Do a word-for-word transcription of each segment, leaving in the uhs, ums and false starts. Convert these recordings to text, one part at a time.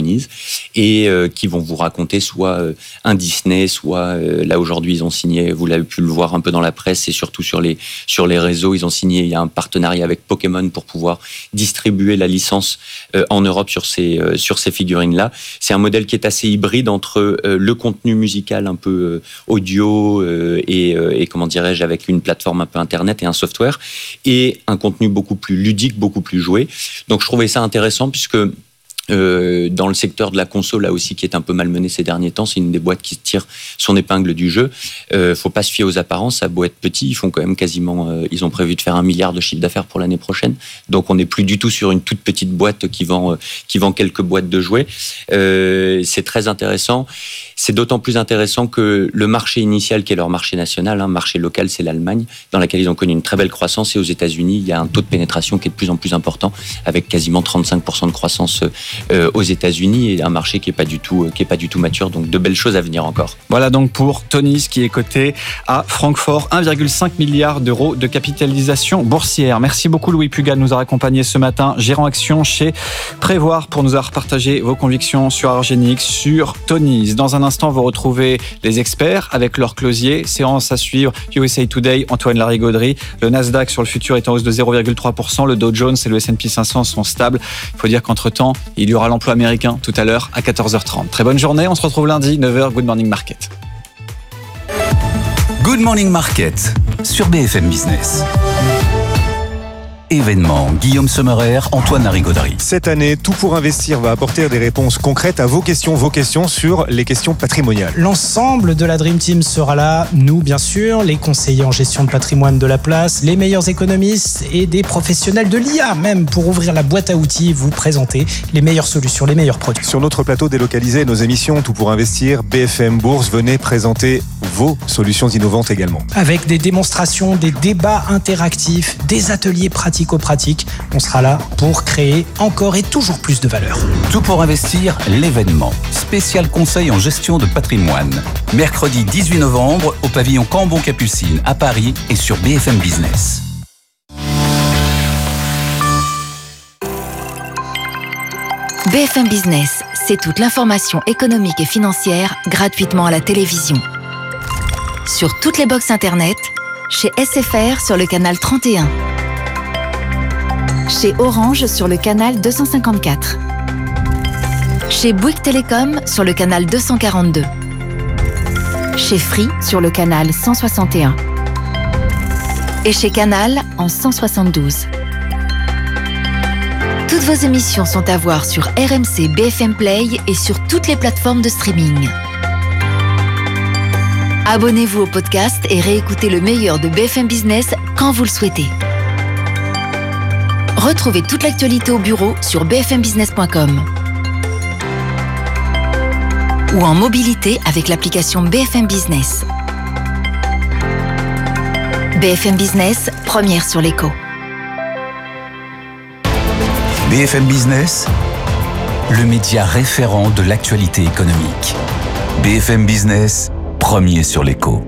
préconise, et euh, qui vont vous raconter soit euh, un Disney, soit euh, là aujourd'hui ils ont signé, vous l'avez pu le voir un peu dans la presse et surtout sur les sur les réseaux, ils ont signé, il y a un partenariat avec Pokémon pour pouvoir distribuer la licence euh, en Europe sur ces euh, sur ces figurines là. C'est un modèle qui est assez hybride entre euh, le contenu musical un peu euh, audio euh, et, euh, et comment dirais-je, avec une plateforme un peu internet et un software, et un contenu beaucoup plus ludique, beaucoup plus joué. Donc je trouvais ça intéressant puisque Euh, dans le secteur de la console, là aussi, qui est un peu malmené ces derniers temps, c'est une des boîtes qui tire son épingle du jeu. Euh, faut pas se fier aux apparences, ça a beau être petit, ils font quand même quasiment, euh, ils ont prévu de faire un milliard de chiffre d'affaires pour l'année prochaine. Donc on n'est plus du tout sur une toute petite boîte qui vend, euh, qui vend quelques boîtes de jouets. Euh, c'est très intéressant. C'est d'autant plus intéressant que le marché initial, qui est leur marché national, hein, marché local, c'est l'Allemagne, dans laquelle ils ont connu une très belle croissance, et aux États-Unis, il y a un taux de pénétration qui est de plus en plus important, avec quasiment trente-cinq pour cent de croissance euh, aux États-Unis, et un marché qui est pas du tout, euh, qui est pas du tout mature. Donc de belles choses à venir encore. Voilà donc pour Tonies, qui est coté à Francfort, un virgule cinq milliard d'euros de capitalisation boursière. Merci beaucoup Louis Puga de nous avoir accompagnés ce matin, gérant action chez Prévoir, pour nous avoir partagé vos convictions sur Argenix, sur Tonies. Dans un instant, vous retrouvez les experts avec leur closier. Séance à suivre, U S A Today, Antoine Larigauderie. Le Nasdaq sur le futur est en hausse de zéro virgule trois pour cent. Le Dow Jones et le S and P cinq cents sont stables. Il faut dire qu'entre-temps, il y aura l'emploi américain tout à l'heure à quatorze heures trente. Très bonne journée, on se retrouve lundi, neuf heures, Good Morning Market. Good Morning Market sur B F M Business. Événement, Guillaume Sommerer, Antoine Larigauderie. Cette année, Tout pour investir va apporter des réponses concrètes à vos questions, vos questions sur les questions patrimoniales. L'ensemble de la Dream Team sera là, nous bien sûr, les conseillers en gestion de patrimoine de la place, les meilleurs économistes et des professionnels de l'I A même, pour ouvrir la boîte à outils et vous présenter les meilleures solutions, les meilleurs produits. Sur notre plateau délocalisé, nos émissions Tout pour investir, B F M Bourse, venez présenter vos solutions innovantes également. Avec des démonstrations, des débats interactifs, des ateliers pratico-pratiques, on sera là pour créer encore et toujours plus de valeur. Tout pour investir, l'événement. Spécial conseil en gestion de patrimoine. Mercredi dix-huit novembre au pavillon Cambon-Capucine à Paris et sur B F M Business. B F M Business, c'est toute l'information économique et financière gratuitement à la télévision. Sur toutes les box internet, chez S F R sur le canal trente et un, chez Orange sur le canal deux cent cinquante-quatre, chez Bouygues Télécom sur le canal deux cent quarante-deux, chez Free sur le canal cent soixante et un et chez Canal en cent soixante-douze. Toutes vos émissions sont à voir sur R M C B F M Play et sur toutes les plateformes de streaming. Abonnez-vous au podcast et réécoutez le meilleur de B F M Business quand vous le souhaitez. Retrouvez toute l'actualité au bureau sur b f m business point com ou en mobilité avec l'application B F M Business. B F M Business, première sur l'écho. B F M Business, le média référent de l'actualité économique. B F M Business, premier sur l'écho.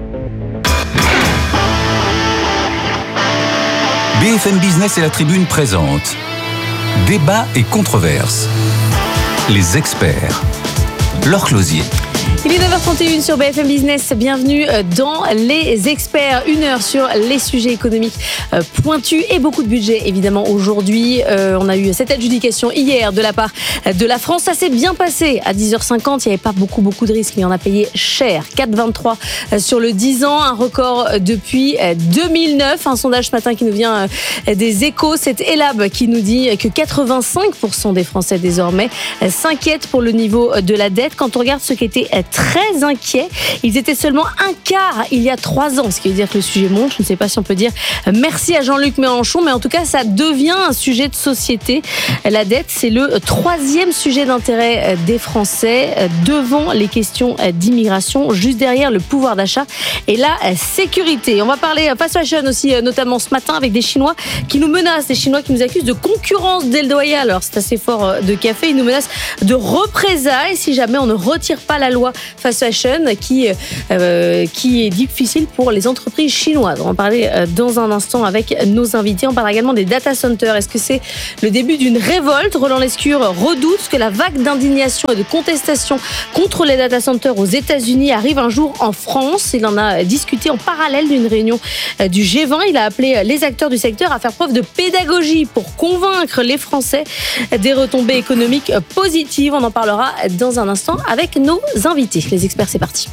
B F M Business et la Tribune présentent Débat et controverses. Les experts. Leur closier. Il est neuf heures trente et une sur B F M Business. Bienvenue dans Les Experts. Une heure sur les sujets économiques pointus et beaucoup de budget, évidemment, aujourd'hui. Euh, on a eu cette adjudication hier de la part de la France. Ça s'est bien passé. À dix heures cinquante, il n'y avait pas beaucoup, beaucoup de risques, mais on a payé cher. quatre virgule vingt-trois sur le dix ans. Un record depuis deux mille neuf. Un sondage ce matin qui nous vient des Échos. C'est Elab qui nous dit que quatre-vingt-cinq pour cent des Français, désormais, s'inquiètent pour le niveau de la dette. Quand on regarde ce qui était très inquiets. Ils étaient seulement un quart il y a trois ans, ce qui veut dire que le sujet monte. Je ne sais pas si on peut dire merci à Jean-Luc Mélenchon, mais en tout cas, ça devient un sujet de société. La dette, c'est le troisième sujet d'intérêt des Français, devant les questions d'immigration, juste derrière le pouvoir d'achat et la sécurité. On va parler fast fashion aussi, notamment ce matin, avec des Chinois qui nous menacent, des Chinois qui nous accusent de concurrence déloyale. Alors, c'est assez fort de café. Ils nous menacent de représailles si jamais on ne retire pas la loi voie fast fashion qui, euh, qui est difficile pour les entreprises chinoises. On va en parler dans un instant avec nos invités. On parle également des data centers. Est-ce que c'est le début d'une révolte? Roland Lescure redoute que la vague d'indignation et de contestation contre les data centers aux États-Unis arrive un jour en France. Il en a discuté en parallèle d'une réunion du G vingt. Il a appelé les acteurs du secteur à faire preuve de pédagogie pour convaincre les Français des retombées économiques positives. On en parlera dans un instant avec nos invités. Les experts, c'est parti.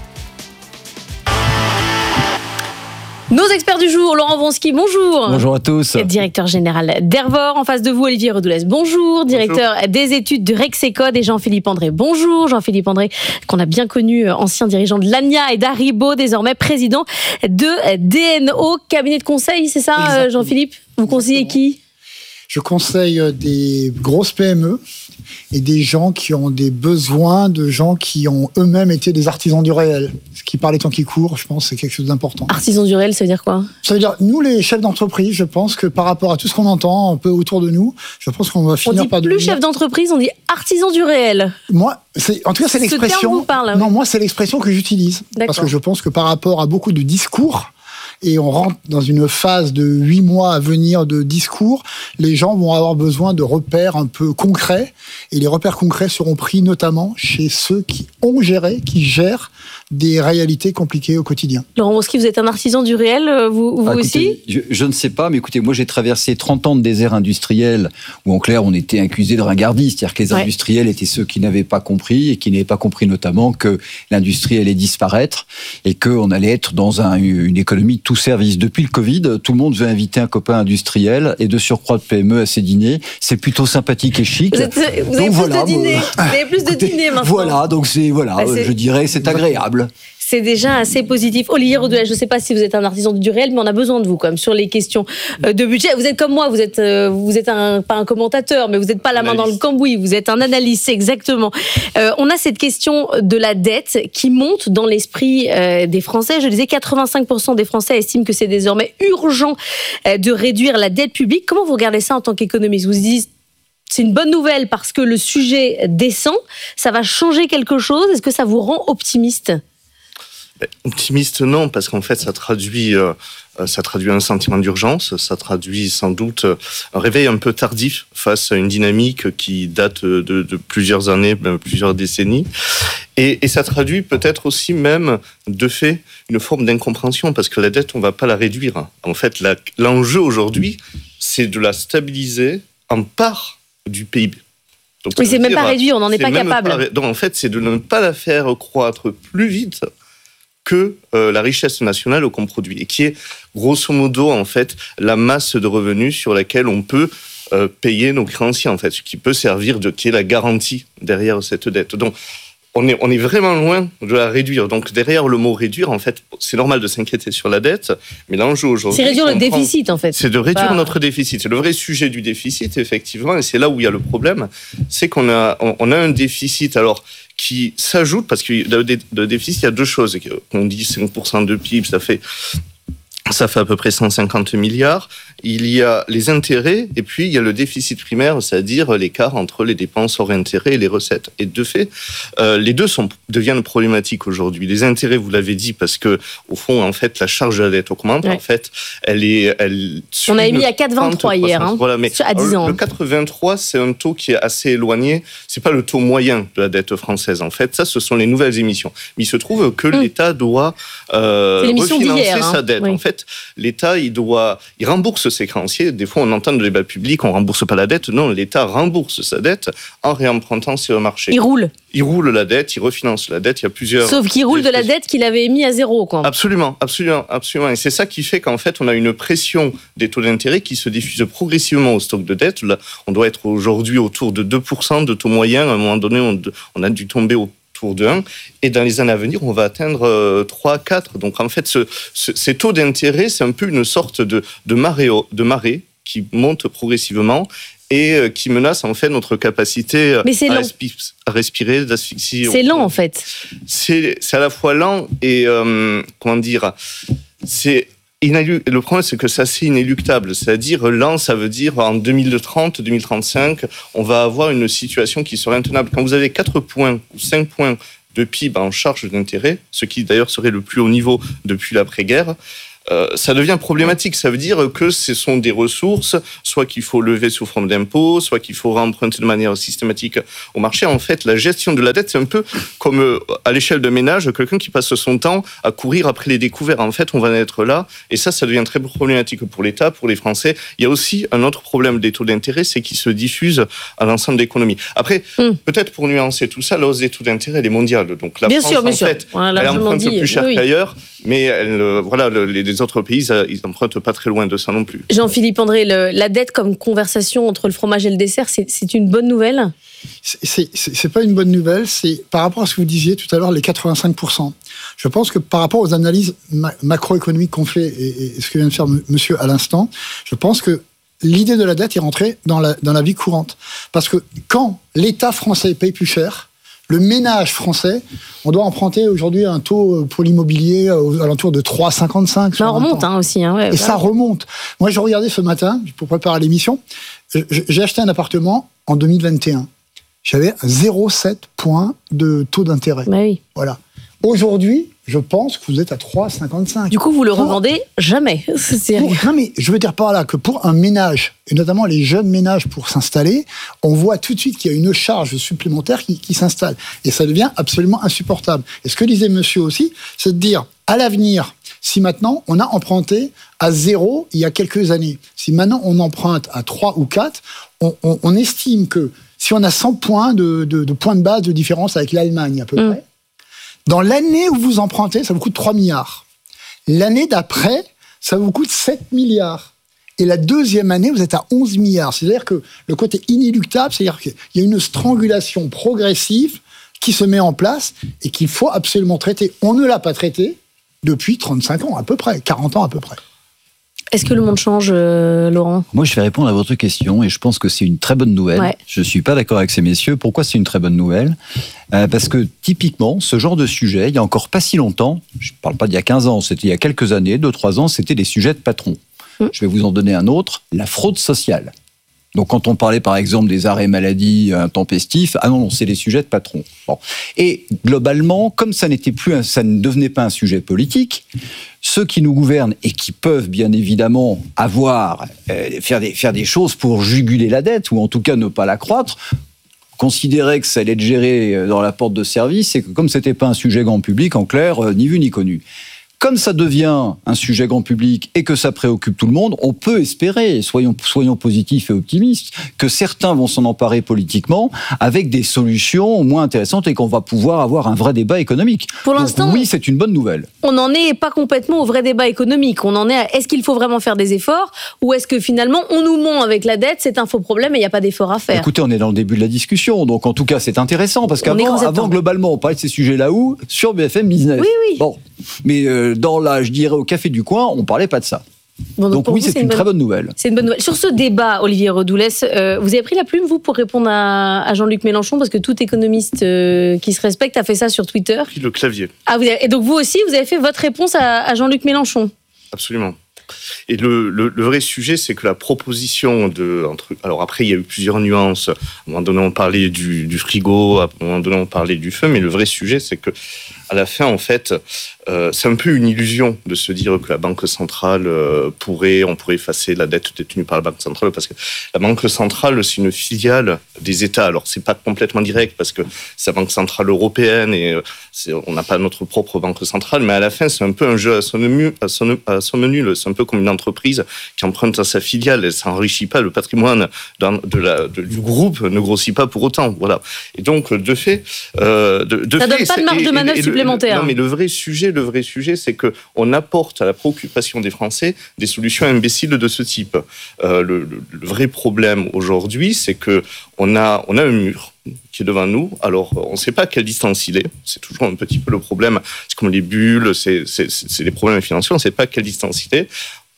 Nos experts du jour, Laurent Vronsky, bonjour. Bonjour à tous. Directeur général d'Ervor. En face de vous, Olivier Redoulès, bonjour. Directeur bonjour. Des études de Rexecode et Jean-Philippe André, bonjour. Jean-Philippe André, qu'on a bien connu, ancien dirigeant de l'A N I A et d'Haribo, désormais président de D N O, cabinet de conseil, c'est ça, exactement. Jean-Philippe? Vous conseillez qui? Je conseille des grosses P M E et des gens qui ont des besoins, de gens qui ont eux-mêmes été des artisans du réel. Ce qui, par les temps qui courent, je pense, c'est quelque chose d'important. Artisans du réel, ça veut dire quoi? Ça veut dire, nous, les chefs d'entreprise, je pense que par rapport à tout ce qu'on entend un peu autour de nous, je pense qu'on va finir par devenir... On dit plus chef d'entreprise, on dit artisan du réel. Moi, c'est, en tout cas, c'est l'expression... Ce terme vous parle. Non, moi, c'est l'expression que j'utilise. D'accord. Parce que je pense que par rapport à beaucoup de discours... et on rentre dans une phase de huit mois à venir de discours, les gens vont avoir besoin de repères un peu concrets, et les repères concrets seront pris notamment chez ceux qui ont géré, qui gèrent des réalités compliquées au quotidien. Laurent Vronsky, vous êtes un artisan du réel, vous, vous ah, écoutez, aussi je, je ne sais pas, mais écoutez, moi j'ai traversé trente ans de désert industriel, où en clair on était accusé de ringardise, c'est-à-dire que les ouais. industriels étaient ceux qui n'avaient pas compris, et qui n'avaient pas compris notamment que l'industrie allait disparaître, et qu'on allait être dans un, une économie de tout service. Depuis le Covid, tout le monde veut inviter un copain industriel, et de surcroît de P M E à ses dîners. C'est plutôt sympathique et chic. Vous, êtes, vous avez donc, plus voilà, de dîners, vous avez plus de dîners maintenant. Voilà, donc c'est, voilà, bah, c'est... je dirais, c'est agréable. C'est déjà assez positif. Olivier Redoulès, je ne sais pas si vous êtes un artisan du réel, mais on a besoin de vous quand même sur les questions de budget. Vous êtes comme moi, vous êtes, vous êtes un, pas un commentateur, mais vous n'êtes pas la main dans le cambouis, vous êtes un analyste, exactement. Euh, on a cette question de la dette qui monte dans l'esprit euh, des Français. Je disais, quatre-vingt-cinq pour cent des Français estiment que c'est désormais urgent euh, de réduire la dette publique. Comment vous regardez ça en tant qu'économiste? Vous vous dites, c'est une bonne nouvelle parce que le sujet descend, ça va changer quelque chose? Est-ce que ça vous rend optimiste? Optimiste, non, parce qu'en fait, ça traduit, euh, ça traduit un sentiment d'urgence, ça traduit sans doute un réveil un peu tardif face à une dynamique qui date de, de plusieurs années, même plusieurs décennies. Et, et ça traduit peut-être aussi même, de fait, une forme d'incompréhension, parce que la dette, on ne va pas la réduire. En fait, la, l'enjeu aujourd'hui, c'est de la stabiliser en part du P I B. Donc, oui, c'est même dire, pas réduit, on n'en est pas capable. Pas, donc, en fait, c'est de ne pas la faire croître plus vite que euh, la richesse nationale qu'on produit, et qui est grosso modo en fait la masse de revenus sur laquelle on peut euh, payer nos créanciers, en fait, ce qui peut servir de qui est la garantie derrière cette dette. Donc on est on est vraiment loin de la réduire. Donc derrière le mot réduire, en fait, c'est normal de s'inquiéter sur la dette, mais l'enjeu aujourd'hui, c'est réduire le déficit, en fait. C'est de réduire bah... notre déficit. C'est le vrai sujet du déficit, effectivement, et c'est là où il y a le problème, c'est qu'on a on, on a un déficit alors qui s'ajoute, parce que le déficit, il y a deux choses. On dit cinq pour cent de P I B, ça fait, ça fait à peu près cent cinquante milliards. Il y a les intérêts, et puis il y a le déficit primaire, c'est-à-dire l'écart entre les dépenses hors intérêts et les recettes. Et de fait, euh, les deux sont, deviennent problématiques aujourd'hui. Les intérêts, vous l'avez dit, parce que au fond, en fait, la charge de la dette augmente. Ouais. En fait, elle est, elle. On a mis à quatre virgule vingt-trois hier, hein, voilà, mais à dix ans. Le quatre virgule vingt-trois, c'est un taux qui est assez éloigné. C'est pas le taux moyen de la dette française. En fait, ça, ce sont les nouvelles émissions. Mais il se trouve que mmh. l'État doit euh, refinancer hein. sa dette. Oui. En fait, l'État, il doit, il rembourse ses créanciers. Des fois, on entend le débat public, on rembourse pas la dette. Non, l'État rembourse sa dette en réempruntant sur le marché. Il roule. Il roule la dette, il refinance la dette. Il y a plusieurs. Sauf qu'il roule de la dette qu'il avait mis à zéro, quoi. Absolument, absolument, absolument. Et c'est ça qui fait qu'en fait, on a une pression des taux d'intérêt qui se diffuse progressivement au stock de dette. Là, on doit être aujourd'hui autour de deux pour cent de taux moyen. À un moment donné, on, on a dû tomber au autour de un, et dans les années à venir, on va atteindre euh, trois, quatre. Donc en fait, ce, ce, ces taux d'intérêt, c'est un peu une sorte de, de, marée, de marée qui monte progressivement et euh, qui menace en fait notre capacité à, respi- à respirer, d'asphyxie. C'est lent en fait. C'est, c'est à la fois lent et, euh, comment dire, c'est... Le problème, c'est que c'est assez inéluctable. C'est-à-dire, lent, ça veut dire en deux mille trente, deux mille trente-cinq, on va avoir une situation qui sera intenable. Quand vous avez quatre points ou cinq points de P I B en charge d'intérêt, ce qui d'ailleurs serait le plus haut niveau depuis l'après-guerre, Euh, ça devient problématique. Ça veut dire que ce sont des ressources, soit qu'il faut lever sous forme d'impôts, soit qu'il faut remprunter de manière systématique au marché. En fait, la gestion de la dette, c'est un peu comme euh, à l'échelle de ménage, quelqu'un qui passe son temps à courir après les découverts. En fait, on va en être là, et ça, ça devient très problématique pour l'État, pour les Français. Il y a aussi un autre problème des taux d'intérêt, c'est qu'ils se diffusent à l'ensemble de l'économie. Après, mm. peut-être pour nuancer tout ça, la hausse des taux d'intérêt, elle est mondiale. Donc la bien France, sûr, bien en sûr. fait, voilà, elle emprunte dit, plus cher oui. qu'ailleurs, mais elle, euh, voilà, le, les Les autres pays, ils empruntent pas très loin de ça non plus. Jean-Philippe André, le, la dette comme conversation entre le fromage et le dessert, c'est, c'est une bonne nouvelle ? c'est, c'est, c'est pas une bonne nouvelle. C'est par rapport à ce que vous disiez tout à l'heure, les quatre-vingt-cinq pour cent. Je pense que par rapport aux analyses ma- macroéconomiques qu'on fait et, et ce que vient de faire m- monsieur à l'instant, je pense que l'idée de la dette est rentrée dans la, dans la vie courante. Parce que quand l'État français paye plus cher, le ménage français, on doit emprunter aujourd'hui un taux pour l'immobilier aux alentours de trois virgule cinquante-cinq. Ça remonte hein, aussi. Hein, ouais, et voilà. Ça remonte. Moi, je regardais ce matin, pour préparer l'émission, j'ai acheté un appartement en deux mille vingt et un. J'avais zéro virgule sept points de taux d'intérêt. Bah oui. Voilà. Aujourd'hui, je pense que vous êtes à trois virgule cinquante-cinq. Du coup, vous le pour... revendez jamais. C'est... Pour... Non, mais je veux dire par là que pour un ménage, et notamment les jeunes ménages pour s'installer, on voit tout de suite qu'il y a une charge supplémentaire qui, qui s'installe. Et ça devient absolument insupportable. Et ce que disait monsieur aussi, c'est de dire, à l'avenir, si maintenant on a emprunté à zéro il y a quelques années, si maintenant on emprunte à trois ou quatre, on, on, on estime que si on a cent points de, de, de points de base de différence avec l'Allemagne à peu mmh. près, dans l'année où vous empruntez, ça vous coûte trois milliards. L'année d'après, ça vous coûte sept milliards. Et la deuxième année, vous êtes à onze milliards. C'est-à-dire que le côté inéluctable, c'est-à-dire qu'il y a une strangulation progressive qui se met en place et qu'il faut absolument traiter. On ne l'a pas traité depuis trente-cinq ans à peu près, quarante ans à peu près. Est-ce que le monde change, euh, Laurent ? Moi, je vais répondre à votre question et je pense que c'est une très bonne nouvelle. Ouais. Je ne suis pas d'accord avec ces messieurs. Pourquoi c'est une très bonne nouvelle ? euh, Parce que typiquement, ce genre de sujet, il n'y a encore pas si longtemps, je ne parle pas d'il y a quinze ans, c'était il y a quelques années, deux trois ans, c'était des sujets de patrons. Mmh. Je vais vous en donner un autre, la fraude sociale. Donc, quand on parlait, par exemple, des arrêts maladie intempestifs, ah non, non, c'est des sujets de patrons. Bon. Et globalement, comme ça n'était plus, un, ça ne devenait pas un sujet politique, ceux qui nous gouvernent et qui peuvent, bien évidemment, avoir, euh, faire des, faire des choses pour juguler la dette, ou en tout cas ne pas l'accroître, considéraient que ça allait être géré dans la porte de service, et que comme c'était pas un sujet grand public, en clair, euh, ni vu ni connu. Comme ça devient un sujet grand public et que ça préoccupe tout le monde, on peut espérer, soyons, soyons positifs et optimistes, que certains vont s'en emparer politiquement avec des solutions moins intéressantes et qu'on va pouvoir avoir un vrai débat économique. Pour Donc, l'instant, oui, c'est une bonne nouvelle. On n'en est pas complètement au vrai débat économique. On en est à est-ce qu'il faut vraiment faire des efforts ou est-ce que finalement on nous ment avec la dette, c'est un faux problème et il n'y a pas d'effort à faire. Écoutez, on est dans le début de la discussion, donc en tout cas c'est intéressant parce qu'avant, avant, globalement, on parlait de ces sujets-là où sur B F M Business. Oui, oui. Bon, mais euh, dans la, je dirais, au café du coin, on parlait pas de ça. Bon, donc, donc oui, vous, c'est, c'est une, une bonne... très bonne nouvelle. C'est une bonne nouvelle. Sur ce débat, Olivier Redoulès, euh, vous avez pris la plume, vous, pour répondre à, à Jean-Luc Mélenchon, parce que tout économiste euh, qui se respecte a fait ça sur Twitter. Pris le clavier. Ah, vous avez... Et donc vous aussi, vous avez fait votre réponse à, à Jean-Luc Mélenchon. Absolument. Et le, le, le vrai sujet, c'est que la proposition de... Entre, alors après, il y a eu plusieurs nuances. À un moment donné, on parlait du, du frigo, à un moment donné, on parlait du feu, mais le vrai sujet, c'est que à la fin, en fait, euh, c'est un peu une illusion de se dire que la Banque centrale euh, pourrait, on pourrait effacer la dette détenue par la Banque centrale, parce que la Banque centrale, c'est une filiale des États. Alors, c'est pas complètement direct, parce que c'est la Banque centrale européenne et euh, c'est, on n'a pas notre propre Banque centrale, mais à la fin, c'est un peu un jeu à son menu, à son, à son menu. C'est un peu comme une entreprise qui emprunte à sa filiale. Elle s'enrichit pas. Le patrimoine dans, de la, de, du groupe ne grossit pas pour autant. Voilà. Et donc, de fait... Euh, de, de ça fait, donne pas de marge de manœuvre supplémentaire. Non, mais le vrai sujet, le vrai sujet, c'est que on apporte à la préoccupation des Français des solutions imbéciles de ce type. Euh, le, le, le vrai problème aujourd'hui, c'est que on a, on a un mur qui est devant nous. Alors, on ne sait pas à quelle distance il est. C'est toujours un petit peu le problème. C'est comme les bulles, c'est, c'est, c'est des problèmes financiers. On ne sait pas à quelle distance il est.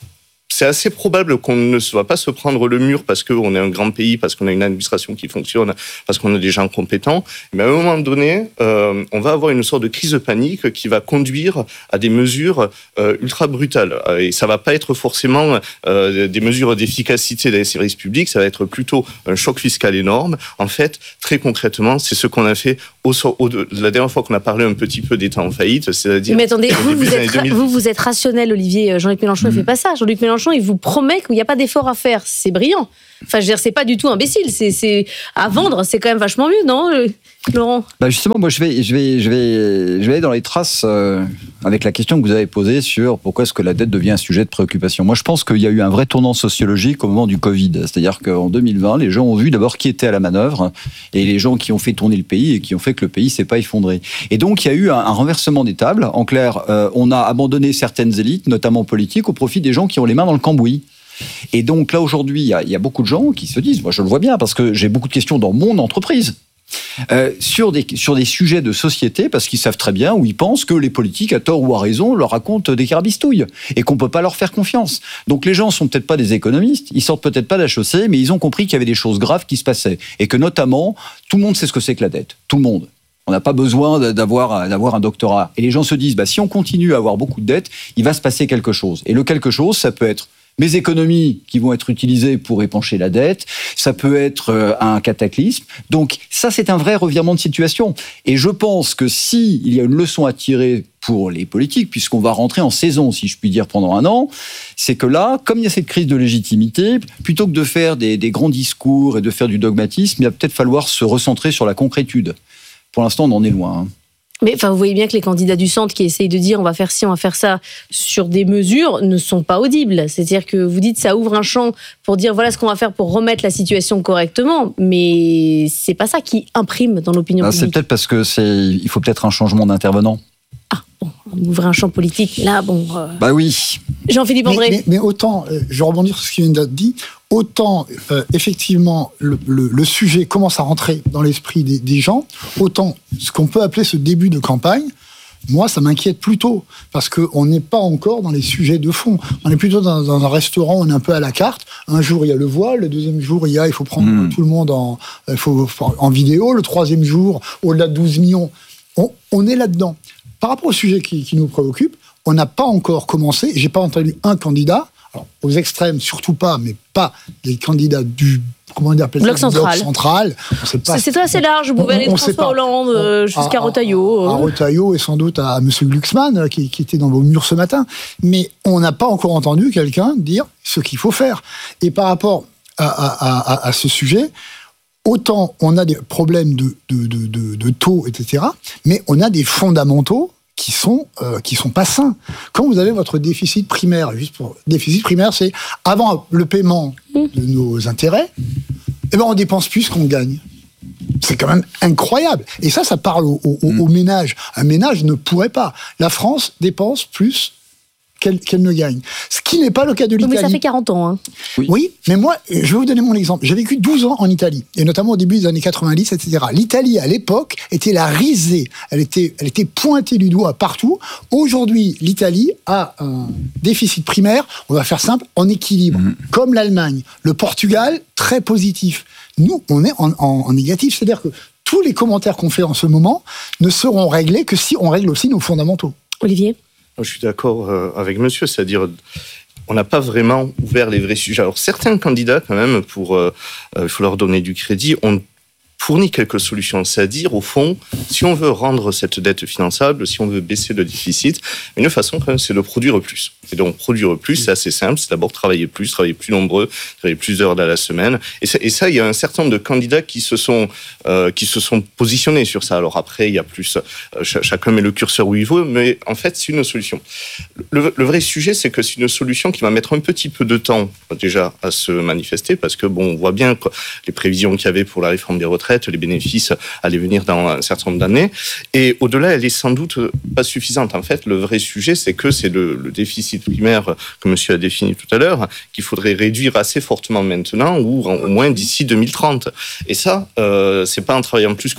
c'est assez probable qu'on ne va pas se prendre le mur parce qu'on est un grand pays, parce qu'on a une administration qui fonctionne, parce qu'on a des gens compétents. Mais à un moment donné, euh, on va avoir une sorte de crise de panique qui va conduire à des mesures euh, ultra brutales. Et ça va pas être forcément euh, des mesures d'efficacité des services publics, ça va être plutôt un choc fiscal énorme. En fait, très concrètement, c'est ce qu'on a fait au, au, la dernière fois qu'on a parlé un petit peu d'État en faillite, c'est-à-dire... Mais attendez, vous vous, êtes, vous, vous êtes rationnel, Olivier. Jean-Luc Mélenchon, mmh. il fait pas ça. Jean-Luc Mélenchon, il vous promet qu'il n'y a pas d'effort à faire. C'est brillant. Enfin, je veux dire, c'est pas du tout imbécile. C'est, c'est à vendre, c'est quand même vachement mieux, non, Laurent? Bah justement, moi, je vais, je vais, je vais, je vais aller dans les traces euh, avec la question que vous avez posée sur pourquoi est-ce que la dette devient un sujet de préoccupation. Moi, je pense qu'il y a eu un vrai tournant sociologique au moment du Covid. C'est-à-dire qu'en deux mille vingt, les gens ont vu d'abord qui était à la manœuvre et les gens qui ont fait tourner le pays et qui ont fait que le pays s'est pas effondré. Et donc, il y a eu un, un renversement des tables. En clair, euh, on a abandonné certaines élites, notamment politiques, au profit des gens qui ont les mains dans le cambouis. Et donc là, aujourd'hui, il y a, il y a beaucoup de gens qui se disent, moi je le vois bien, parce que j'ai beaucoup de questions dans mon entreprise, euh, sur, des, sur des sujets de société, parce qu'ils savent très bien, ou ils pensent que les politiques, à tort ou à raison, leur racontent des carabistouilles, et qu'on ne peut pas leur faire confiance. Donc les gens ne sont peut-être pas des économistes, ils sortent peut-être pas d'H E C, mais ils ont compris qu'il y avait des choses graves qui se passaient, et que notamment, tout le monde sait ce que c'est que la dette, tout le monde. On n'a pas besoin d'avoir, d'avoir un doctorat. Et les gens se disent, bah, si on continue à avoir beaucoup de dettes, il va se passer quelque chose. Et le quelque chose, ça peut être mes économies qui vont être utilisées pour épancher la dette, ça peut être un cataclysme. Donc ça, c'est un vrai revirement de situation. Et je pense que s'il y a une leçon à tirer pour les politiques, puisqu'on va rentrer en saison, si je puis dire, pendant un an, c'est que là, comme il y a cette crise de légitimité, plutôt que de faire des, des grands discours et de faire du dogmatisme, il va peut-être falloir se recentrer sur la concrétude. Pour l'instant, on en est loin, hein. Mais enfin, vous voyez bien que les candidats du centre qui essayent de dire on va faire ci, on va faire ça sur des mesures ne sont pas audibles. C'est-à-dire que vous dites ça ouvre un champ pour dire voilà ce qu'on va faire pour remettre la situation correctement, mais c'est pas ça qui imprime dans l'opinion ah, publique. C'est peut-être parce que c'est, il faut peut-être un changement d'intervenant. Ah bon, on ouvre un champ politique là, bon. Euh... Bah oui. Jean-Philippe André. Mais, mais, mais autant, euh, je vais rebondir sur ce qui vient d'être dit. Autant, euh, effectivement, le, le, le sujet commence à rentrer dans l'esprit des, des gens, autant ce qu'on peut appeler ce début de campagne, moi, ça m'inquiète plutôt, parce qu'on n'est pas encore dans les sujets de fond. On est plutôt dans, dans un restaurant, on est un peu à la carte. Un jour, il y a le voile, le deuxième jour, il y a, il faut prendre mmh. tout le monde en, il faut, en vidéo, le troisième jour, au-delà de douze millions, on, on est là-dedans. Par rapport au sujet qui, qui nous préoccupe, on n'a pas encore commencé, j'ai pas entendu un candidat, alors, aux extrêmes, surtout pas, mais pas des candidats du comment on appelle bloc ça, central. Bloc central. On sait pas. C'est, c'est assez large. Vous pouvez aller de François Hollande euh, jusqu'à Retailleau. À, à Retailleau et sans doute à, à M. Glucksmann, qui, qui était dans vos murs ce matin. Mais on n'a pas encore entendu quelqu'un dire ce qu'il faut faire. Et par rapport à, à, à, à ce sujet, autant on a des problèmes de, de, de, de, de taux, et cetera, mais on a des fondamentaux qui sont euh, qui sont pas sains. Quand vous avez votre déficit primaire, juste pour déficit primaire, c'est avant le paiement de nos intérêts, eh ben on dépense plus qu'on gagne. C'est quand même incroyable. Et ça, ça parle au, au, au ménage. Un ménage ne pourrait pas. La France dépense plus qu'elle, qu'elle ne gagne. Ce qui n'est pas le cas de l'Italie. Mais ça fait quarante ans. Hein. Oui. oui, mais moi, je vais vous donner mon exemple. J'ai vécu douze ans en Italie, et notamment au début des années quatre-vingt-dix, et cetera. L'Italie, à l'époque, était la risée. Elle était, elle était pointée du doigt partout. Aujourd'hui, l'Italie a un déficit primaire, on va faire simple, en équilibre. Mmh. Comme l'Allemagne. Le Portugal, très positif. Nous, on est en, en, en négatif. C'est-à-dire que tous les commentaires qu'on fait en ce moment ne seront réglés que si on règle aussi nos fondamentaux. Olivier ? Je suis d'accord avec monsieur, c'est-à-dire on n'a pas vraiment ouvert les vrais sujets. Alors certains candidats, quand même, pour, euh, il faut leur donner du crédit, ont fourni quelques solutions. C'est-à-dire, au fond, si on veut rendre cette dette finançable, si on veut baisser le déficit, une façon, quand même, c'est de produire plus. Et donc, produire plus, c'est assez simple. C'est d'abord travailler plus, travailler plus nombreux, travailler plus d'heures dans la semaine. Et ça, et ça, il y a un certain nombre de candidats qui se sont, euh, qui se sont positionnés sur ça. Alors après, il y a plus, euh, ch- chacun met le curseur où il veut, mais en fait, c'est une solution. Le, le vrai sujet, c'est que c'est une solution qui va mettre un petit peu de temps, déjà, à se manifester, parce que, bon, on voit bien que les prévisions qu'il y avait pour la réforme des retraites, les bénéfices allaient venir dans un certain nombre d'années. Et au-delà, elle est sans doute pas suffisante. En fait, le vrai sujet, c'est que c'est le, le déficit primaire que monsieur a défini tout à l'heure, qu'il faudrait réduire assez fortement maintenant, ou au moins d'ici deux mille trente. Et ça, euh, c'est pas en travaillant plus qu'on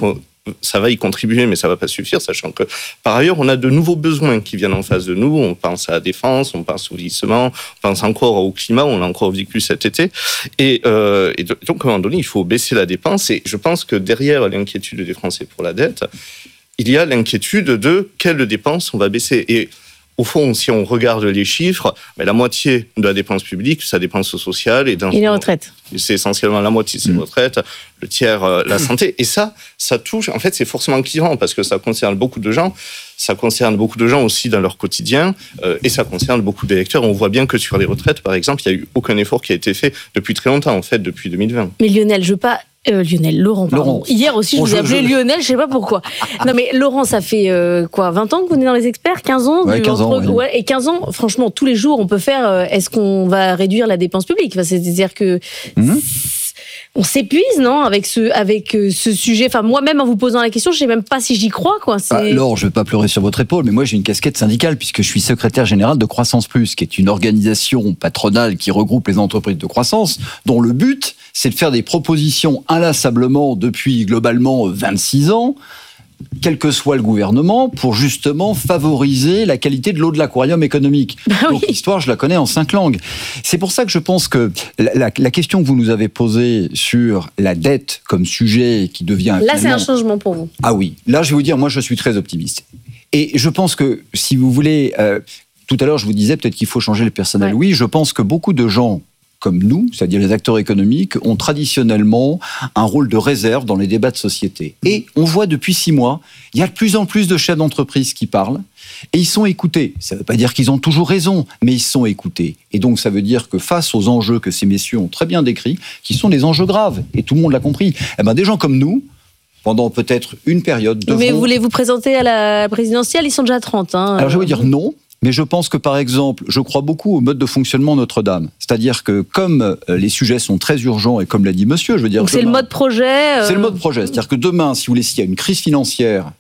ça va y contribuer, mais ça va pas suffire, sachant que par ailleurs, on a de nouveaux besoins qui viennent en face de nous. On pense à la défense, on pense au vieillissement, on pense encore au climat, on l'a encore vécu cet été. Et, euh, et donc, à un moment donné, il faut baisser la dépense. Et je pense que derrière l'inquiétude des Français pour la dette, il y a l'inquiétude de quelles dépenses on va baisser. Et au fond, si on regarde les chiffres, mais la moitié de la dépense publique, c'est la dépense sociale. Et, dans et les retraites. C'est essentiellement la moitié, c'est les retraites, le tiers, euh, la santé. Et ça, ça touche, en fait, c'est forcément clivant parce que ça concerne beaucoup de gens. Ça concerne beaucoup de gens aussi dans leur quotidien euh, et ça concerne beaucoup d'électeurs. On voit bien que sur les retraites, par exemple, il n'y a eu aucun effort qui a été fait depuis très longtemps, en fait, depuis deux mille vingt. Mais Lionel, je veux pas... Euh, Lionel, Laurent, pardon. Laurent. Hier aussi, je bon, vous ai appelé je... Lionel, je sais pas pourquoi. Non, mais Laurent, ça fait euh, quoi, vingt ans que vous êtes dans les experts, quinze ans Ouais, quinze ans. Entre... Oui. Ouais, et quinze ans, franchement, tous les jours, on peut faire. Euh, est-ce qu'on va réduire la dépense publique enfin, c'est-à-dire que. Mmh. On s'épuise, non, avec ce, avec ce sujet. Enfin, moi-même, en vous posant la question, je ne sais même pas si j'y crois, quoi. C'est... Ah, Laure, je ne vais pas pleurer sur votre épaule, mais moi, j'ai une casquette syndicale puisque je suis secrétaire général de Croissance Plus, qui est une organisation patronale qui regroupe les entreprises de croissance, dont le but, c'est de faire des propositions inlassablement depuis globalement vingt-six ans, quel que soit le gouvernement, pour justement favoriser la qualité de l'eau de l'aquarium économique. Bah oui. Donc l'histoire, je la connais en cinq langues. C'est pour ça que je pense que la, la, la question que vous nous avez posée sur la dette comme sujet qui devient... Là, c'est un changement pour vous. Ah oui, là, je vais vous dire, moi, je suis très optimiste. Et je pense que, si vous voulez... Euh, tout à l'heure, je vous disais peut-être qu'il faut changer le personnel. Ouais. Oui, je pense que beaucoup de gens comme nous, c'est-à-dire les acteurs économiques, ont traditionnellement un rôle de réserve dans les débats de société. Et on voit depuis six mois, il y a de plus en plus de chefs d'entreprise qui parlent, et ils sont écoutés. Ça ne veut pas dire qu'ils ont toujours raison, mais ils sont écoutés. Et donc ça veut dire que face aux enjeux que ces messieurs ont très bien décrits, qui sont des enjeux graves, et tout le monde l'a compris, eh ben, des gens comme nous, pendant peut-être une période... devront... Mais vous voulez vous présenter à la présidentielle, ils sont déjà trente. Hein. Alors je vais vous dire non. Mais je pense que, par exemple, je crois beaucoup au mode de fonctionnement Notre-Dame. C'est-à-dire que, comme les sujets sont très urgents, et comme l'a dit monsieur, je veux dire... Donc demain, c'est le mode projet euh... C'est le mode projet. C'est-à-dire que demain, si vous voulez, s'il y a une crise financière,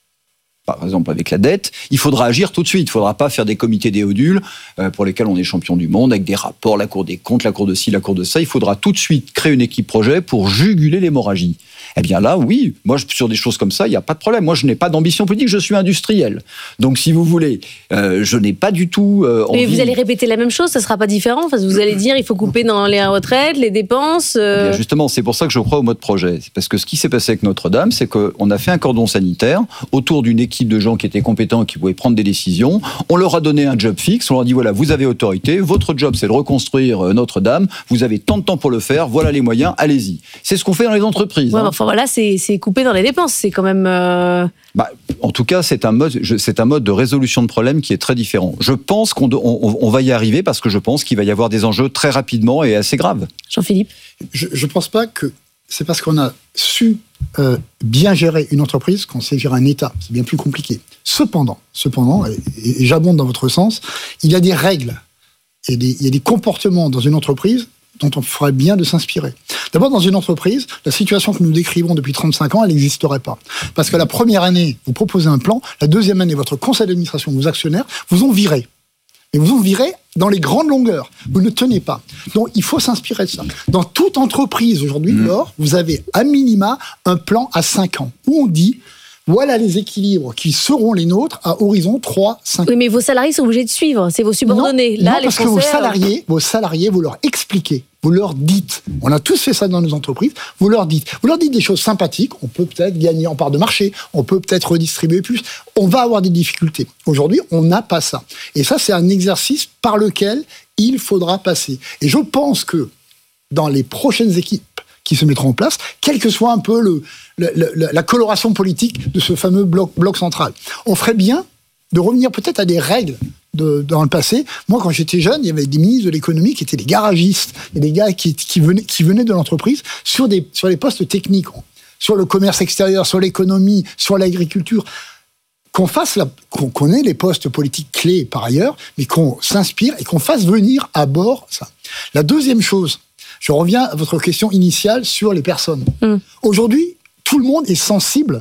par exemple avec la dette, il faudra agir tout de suite. Il ne faudra pas faire des comités déodules euh, pour lesquels on est champion du monde, avec des rapports, la Cour des comptes, la Cour de ci, la Cour de ça. Il faudra tout de suite créer une équipe projet pour juguler l'hémorragie. Eh bien là, oui, moi, sur des choses comme ça, il n'y a pas de problème. Moi, je n'ai pas d'ambition politique, je suis industriel. Donc, si vous voulez, euh, je n'ai pas du tout euh, envie... Mais vous allez répéter la même chose, ça ne sera pas différent. Enfin, vous allez dire, il faut couper dans les retraites, les dépenses... Euh... Eh bien, justement, c'est pour ça que je crois au mode projet. C'est parce que ce qui s'est passé avec Notre-Dame, c'est qu'on a fait un cordon sanitaire autour d'une équipe de gens qui étaient compétents, qui pouvaient prendre des décisions. On leur a donné un job fixe, on leur a dit, voilà, vous avez autorité, votre job, c'est de reconstruire Notre-Dame, vous avez tant de temps pour le faire, voilà les moyens, allez-y. C'est ce qu'on fait dans les entreprises. Ouais, hein. Enfin, voilà, c'est... c'est coupé dans les dépenses, c'est quand même... Euh... Bah, en tout cas, c'est un, mode, c'est un mode de résolution de problème qui est très différent. Je pense qu'on on, on va y arriver parce que je pense qu'il va y avoir des enjeux très rapidement et assez graves. Jean-Philippe ? Je ne pense pas que c'est parce qu'on a su euh, bien gérer une entreprise qu'on sait gérer un État. C'est bien plus compliqué. Cependant, cependant et, et j'abonde dans votre sens, il y a des règles et des, il y a des comportements dans une entreprise dont on ferait bien de s'inspirer. D'abord, dans une entreprise, la situation que nous décrivons depuis trente-cinq ans, elle n'existerait pas. Parce que la première année, vous proposez un plan, la deuxième année, votre conseil d'administration, vos actionnaires, vous ont viré. Et vous ont viré dans les grandes longueurs. Vous ne tenez pas. Donc, il faut s'inspirer de ça. Dans toute entreprise, aujourd'hui, mmh. Laure, vous avez à minima un plan à cinq ans, où on dit... Voilà les équilibres qui seront les nôtres à horizon trois, cinq ans. Oui, mais vos salariés sont obligés de suivre, c'est vos subordonnés. Non, Là, non les parce Français, que vos salariés, vos salariés, vous leur expliquez, vous leur dites, on a tous fait ça dans nos entreprises, vous leur dites, vous leur dites des choses sympathiques, on peut peut-être gagner en part de marché, on peut peut-être redistribuer plus, on va avoir des difficultés. Aujourd'hui, on n'a pas ça. Et ça, c'est un exercice par lequel il faudra passer. Et je pense que dans les prochaines équipes qui se mettront en place, quelle que soit un peu le, le, le, la coloration politique de ce fameux bloc, bloc central. On ferait bien de revenir peut-être à des règles de, dans le passé. Moi, quand j'étais jeune, il y avait des ministres de l'économie qui étaient des garagistes, et des gars qui, qui, venaient, qui venaient de l'entreprise sur, des, sur les postes techniques, sur le commerce extérieur, sur l'économie, sur l'agriculture. Qu'on fasse la, qu'on, qu'on ait les postes politiques clés par ailleurs, mais qu'on s'inspire et qu'on fasse venir à bord ça. La deuxième chose, je reviens à votre question initiale sur les personnes. Mmh. Aujourd'hui, tout le monde est sensible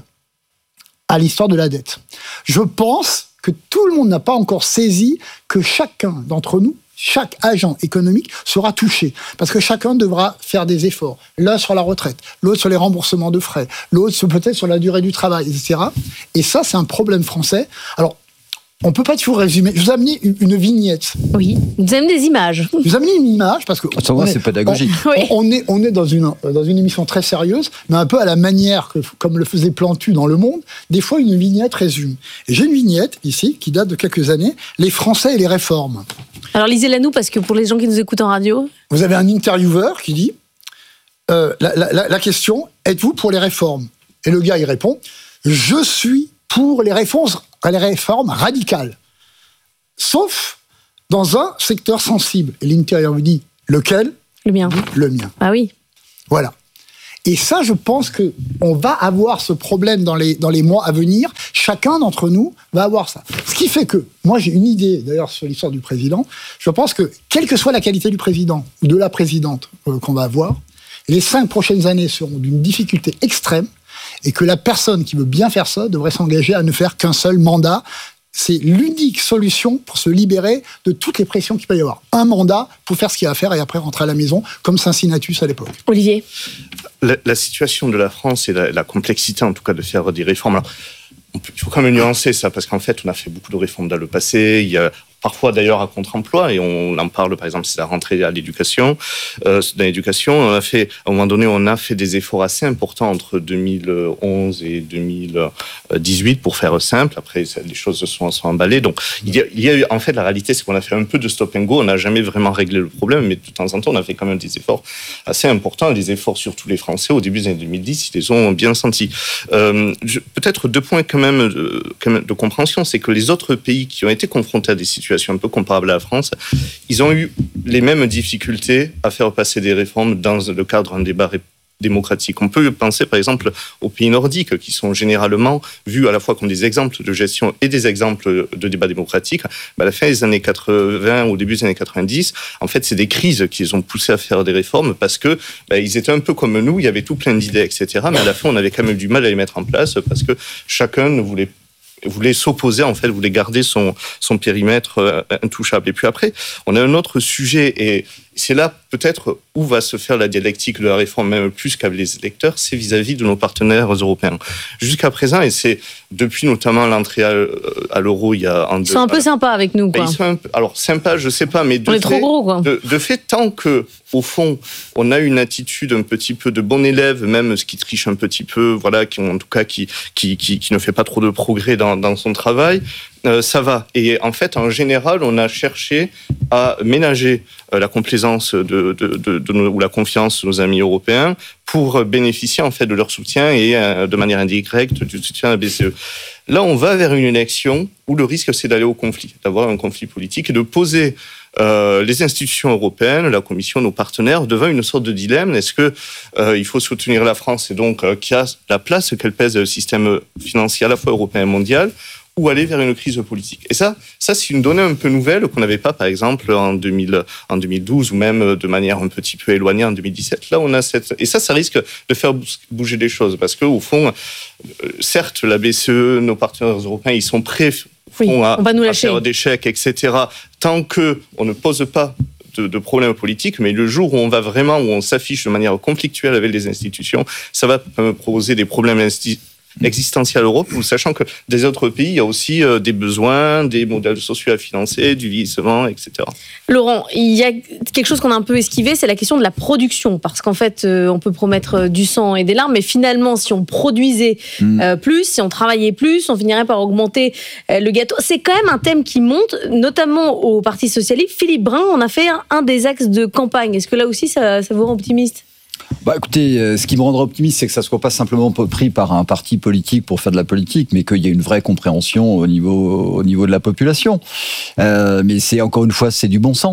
à l'histoire de la dette. Je pense que tout le monde n'a pas encore saisi que chacun d'entre nous chaque agent économique sera touché parce que chacun devra faire des efforts. L'un sur la retraite, l'autre sur les remboursements de frais, l'autre peut-être sur la durée du travail, et cetera. Et ça, c'est un problème français. Alors, on ne peut pas tout résumer. Je vous ai amené une vignette. Oui, vous avez amené des images. Je vous ai amené une image parce que ça va, c'est pédagogique. On, oui. on est, on est dans, une, dans une émission très sérieuse, mais un peu à la manière, que, comme le faisait Plantu dans Le Monde, des fois une vignette résume. Et j'ai une vignette ici qui date de quelques années, les Français et les réformes. Alors lisez-la nous parce que pour les gens qui nous écoutent en radio... Vous avez un intervieweur qui dit euh, la, la, la question, êtes-vous pour les réformes ? Et le gars, il répond, je suis pour les réformes, les réformes radicales, sauf dans un secteur sensible. Et l'intervieweur vous dit, lequel ? Le mien. Le mien. Ah oui. Voilà. Et ça, je pense qu'on va avoir ce problème dans les, dans les mois à venir. Chacun d'entre nous va avoir ça. Ce qui fait que, moi j'ai une idée d'ailleurs sur l'histoire du président, je pense que, quelle que soit la qualité du président ou de la présidente euh, qu'on va avoir, les cinq prochaines années seront d'une difficulté extrême et que la personne qui veut bien faire ça devrait s'engager à ne faire qu'un seul mandat. C'est l'unique solution pour se libérer de toutes les pressions qu'il peut y avoir. Un mandat pour faire ce qu'il y a à faire et après rentrer à la maison, comme Cincinnatus à l'époque. Olivier ? La, la situation de la France et la, la complexité, en tout cas, de faire des réformes. Alors, il faut quand même nuancer ça, parce qu'en fait, on a fait beaucoup de réformes dans le passé. Il y a parfois d'ailleurs à contre-emploi, et on en parle, par exemple, c'est la rentrée à l'éducation. Euh, dans l'éducation, on a fait, à un moment donné, on a fait des efforts assez importants entre deux mille onze et deux mille dix-huit, pour faire simple. Après, les choses se sont, sont emballées. Donc, il y, a, il y a eu, en fait, la réalité, c'est qu'on a fait un peu de stop and go. On n'a jamais vraiment réglé le problème, mais de temps en temps, on a fait quand même des efforts assez importants, et des efforts sur tous les Français. Au début des années deux mille dix, ils les ont bien sentis. Euh, je, peut-être deux points quand même, de, quand même de compréhension, c'est que les autres pays qui ont été confrontés à des situations un peu comparables à la France, ils ont eu les mêmes difficultés à faire passer des réformes dans le cadre d'un débat démocratique. On peut penser par exemple aux pays nordiques qui sont généralement vus à la fois comme des exemples de gestion et des exemples de débat démocratique. À la fin des années quatre-vingts, au début des années quatre-vingt-dix, en fait, c'est des crises qui les ont poussés à faire des réformes parce que bah, ils étaient un peu comme nous, il y avait tout plein d'idées, et cetera. Mais à la fin, on avait quand même du mal à les mettre en place parce que chacun ne voulait voulait s'opposer, en fait, voulait garder son, son périmètre euh, intouchable. Et puis après, on a un autre sujet, et c'est là peut-être où va se faire la dialectique de la réforme, même plus qu'avec les électeurs, c'est vis-à-vis de nos partenaires européens. Jusqu'à présent, et c'est depuis notamment l'entrée à, à l'euro il y a... En ils deux, sont un peu sympas avec nous, quoi. Ils sont un peu, alors, sympas, je sais pas, mais de on est fait, trop gros, quoi. De, de fait, tant que, au fond, on a une attitude un petit peu de bon élève, même ce qui triche un petit peu, voilà, qui, en tout cas, qui, qui, qui, qui ne fait pas trop de progrès dans, dans son travail, euh, ça va. Et en fait, en général, on a cherché à ménager euh, la complaisance de, de, de, de nos, ou la confiance de nos amis européens pour bénéficier en fait de leur soutien et euh, de manière indirecte du soutien à la B C E. Là, on va vers une élection où le risque, c'est d'aller au conflit, d'avoir un conflit politique et de poser euh, les institutions européennes, la Commission, nos partenaires, devant une sorte de dilemme. Est-ce que euh, il faut soutenir la France et donc euh, qui a la place qu'elle pèse dans le système financier à la fois européen et mondial, ou aller vers une crise politique. Et ça, ça c'est une donnée un peu nouvelle qu'on n'avait pas, par exemple, en, deux mille, en deux mille douze, ou même de manière un petit peu éloignée en deux mille dix-sept. Là, on a cette... Et ça, ça risque de faire bouger les choses, parce qu'au fond, certes, la B C E, nos partenaires européens, ils sont prêts oui, à, on va nous à lâcher. faire des chèques, et cetera, tant qu'on ne pose pas de, de problèmes politiques, mais le jour où on va vraiment, où on s'affiche de manière conflictuelle avec les institutions, ça va poser des problèmes institutionnels existentielle à l'Europe, sachant que des autres pays, il y a aussi euh, des besoins, des modèles sociaux à financer, du vieillissement, et cetera. Laurent, il y a quelque chose qu'on a un peu esquivé, c'est la question de la production, parce qu'en fait, euh, on peut promettre du sang et des larmes, mais finalement, si on produisait mmh. euh, plus, si on travaillait plus, on finirait par augmenter euh, le gâteau. C'est quand même un thème qui monte, notamment au Parti socialiste. Philippe Brun, on a fait un, un des axes de campagne. Est-ce que là aussi, ça, ça vous rend optimiste ? Bah écoutez, euh, ce qui me rendra optimiste, c'est que ça ne soit pas simplement pris par un parti politique pour faire de la politique, mais qu'il y ait une vraie compréhension au niveau, au niveau de la population. Euh, mais c'est encore une fois, c'est du bon sens.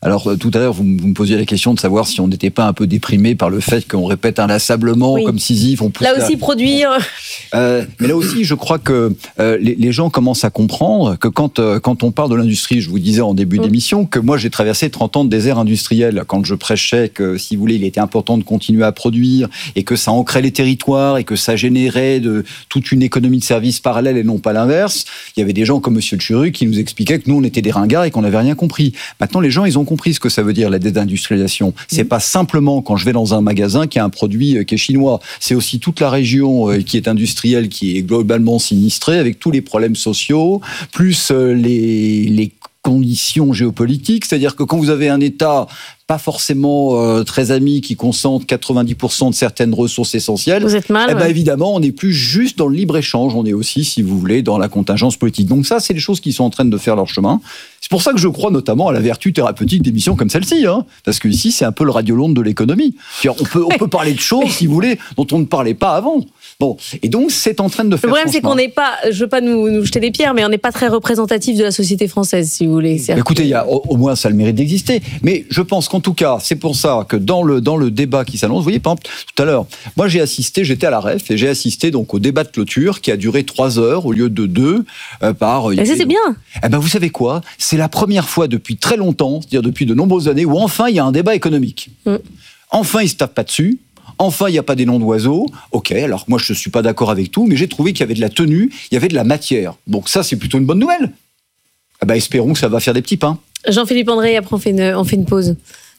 Alors euh, tout à l'heure, vous, vous me posiez la question de savoir si on n'était pas un peu déprimé par le fait qu'on répète inlassablement, oui. comme Sisyphe. On pousse là aussi, la... produire. Euh, mais là aussi, je crois que euh, les, les gens commencent à comprendre que quand, euh, quand on parle de l'industrie, je vous disais en début mmh. d'émission que moi j'ai traversé trente ans de désert industriel quand je prêchais que, si vous voulez, il était important de continuer à produire et que ça ancrait les territoires et que ça générait de, toute une économie de services parallèle et non pas l'inverse. Il y avait des gens comme Monsieur Tchuru qui nous expliquaient que nous on était des ringards et qu'on n'avait rien compris. Maintenant, les gens, ils ont compris ce que ça veut dire la désindustrialisation. C'est mmh. pas simplement quand je vais dans un magasin qu'il y a un produit qui est chinois. C'est aussi toute la région qui est industrielle, qui est globalement sinistrée avec tous les problèmes sociaux, plus les, les conditions géopolitiques. C'est-à-dire que quand vous avez un État pas forcément euh, très ami qui concentre quatre-vingt-dix pour cent de certaines ressources essentielles, vous êtes mal, eh ben, ouais. évidemment, on n'est plus juste dans le libre-échange, on est aussi, si vous voulez, dans la contingence politique. Donc ça, c'est les choses qui sont en train de faire leur chemin. C'est pour ça que je crois notamment à la vertu thérapeutique d'émissions comme celle-ci, hein, parce que ici, c'est un peu le radio-londres de l'économie. On peut, on peut parler de choses, si vous voulez, dont on ne parlait pas avant. Bon, et donc c'est en train de faire. Le problème, c'est qu'on n'est pas, je veux pas nous, nous jeter des pierres, mais on n'est pas très représentatif de la société française, si vous voulez. C'est Écoutez, il y a au, au moins ça a le mérite d'exister. Mais je pense qu'en tout cas, c'est pour ça que dans le dans le débat qui s'annonce, vous voyez, par exemple, tout à l'heure, moi j'ai assisté, j'étais à la R E F et j'ai assisté donc au débat de clôture qui a duré trois heures au lieu de deux euh, par. Et ça c'est bien. Eh ben vous savez quoi ? C'est la première fois depuis très longtemps, c'est-à-dire depuis de nombreuses années, où enfin il y a un débat économique. Mm. Enfin, ils se tapent pas dessus. Enfin, il n'y a pas des noms d'oiseaux. Ok, alors moi, je ne suis pas d'accord avec tout, mais j'ai trouvé qu'il y avait de la tenue, il y avait de la matière. Donc ça, c'est plutôt une bonne nouvelle. Ah ben, espérons que ça va faire des petits pains. Jean-Philippe André, après on fait une, on fait une pause.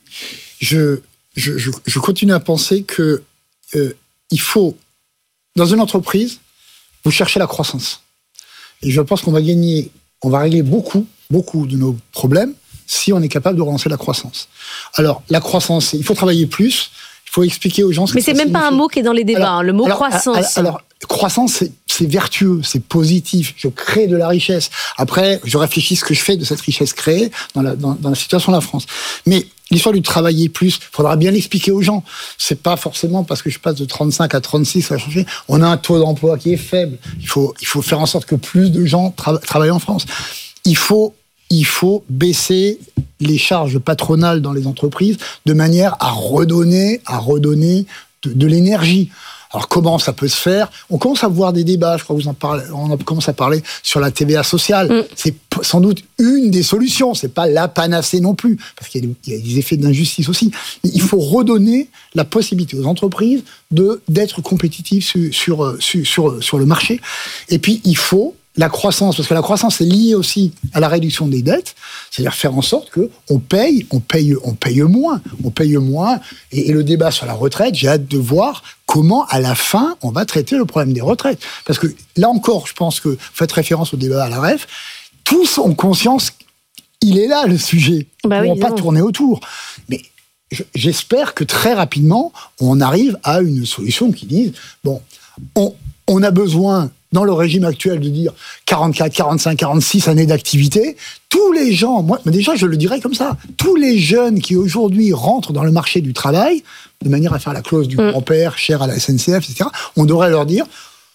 Je, je, je, je continue à penser que euh, il faut, dans une entreprise, vous cherchez la croissance. Et je pense qu'on va gagner, on va régler beaucoup, beaucoup de nos problèmes si on est capable de relancer la croissance. Alors, la croissance, il faut travailler plus. Il faut expliquer aux gens ce que Mais c'est même pas un mot qui est dans les débats, alors, hein, le mot alors, croissance. Alors, alors croissance, c'est, c'est vertueux, c'est positif. Je crée de la richesse. Après, je réfléchis ce que je fais de cette richesse créée dans la, dans, dans la situation de la France. Mais l'histoire du travailler plus, il faudra bien l'expliquer aux gens. C'est pas forcément parce que je passe de trente-cinq à trente-six, ça va changer. On a un taux d'emploi qui est faible. Il faut, il faut faire en sorte que plus de gens tra- travaillent en France. Il faut Il faut baisser les charges patronales dans les entreprises de manière à redonner, à redonner de, de l'énergie. Alors comment ça peut se faire ? On commence à voir des débats, je crois que vous en parlez, on commence à parler sur la T V A sociale. Mm. C'est sans doute une des solutions, c'est pas la panacée non plus, parce qu'il y a des, il y a des effets d'injustice aussi. Mais il faut redonner la possibilité aux entreprises de, d'être compétitives sur, sur, sur, sur, sur le marché. Et puis il faut la croissance, parce que la croissance est liée aussi à la réduction des dettes, c'est-à-dire faire en sorte que on paye, on paye, on paye moins, on paye moins. Et, et le débat sur la retraite, j'ai hâte de voir comment, à la fin, on va traiter le problème des retraites. Parce que là encore, je pense que vous faites référence au débat à la R E F, tous ont conscience, il est là le sujet. Bah on ne oui, va pas tourner autour. Mais j'espère que très rapidement, on arrive à une solution qui dise bon, on, on a besoin dans le régime actuel de dire quarante-quatre, quarante-cinq, quarante-six années d'activité, tous les gens, moi déjà je le dirais comme ça, tous les jeunes qui aujourd'hui rentrent dans le marché du travail, de manière à faire la clause du mmh. grand-père, chère à la S N C F, et cetera, on devrait leur dire,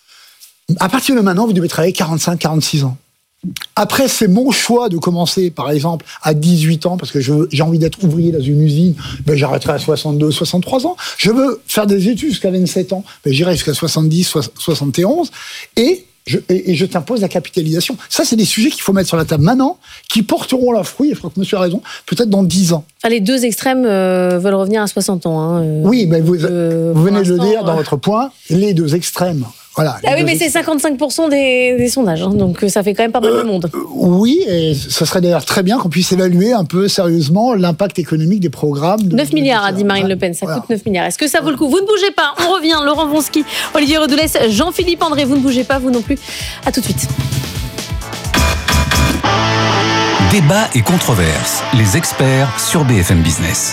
à partir de maintenant, vous devez travailler quarante-cinq, quarante-six ans. Après, c'est mon choix de commencer, par exemple, à dix-huit ans, parce que je, j'ai envie d'être ouvrier dans une usine, ben j'arrêterai à soixante-deux, soixante-trois ans. Je veux faire des études jusqu'à vingt-sept ans, ben j'irai jusqu'à soixante-dix, soixante et onze, et je, et, et je t'impose la capitalisation. Ça, c'est des sujets qu'il faut mettre sur la table maintenant, qui porteront leurs fruits, et je crois que monsieur a raison, peut-être dans dix ans. Enfin, les deux extrêmes euh, veulent revenir à soixante ans. Hein, euh, oui, mais vous, euh, vous venez de le dire dans euh... votre point, les deux extrêmes. Voilà, ah oui, mais c'est cinquante-cinq pour cent des, des sondages, hein, donc ça fait quand même pas mal euh, de monde. Oui, et ce serait d'ailleurs très bien qu'on puisse évaluer un peu sérieusement l'impact économique des programmes. De, neuf milliards, a dit Marine Le Pen, ça voilà. coûte neuf milliards. Est-ce que ça vaut le coup ? Vous ne bougez pas, on revient. Laurent Wronski, Olivier Redoulès, Jean-Philippe André, vous ne bougez pas, vous non plus. À tout de suite. Débat et controverses, les experts sur B F M Business.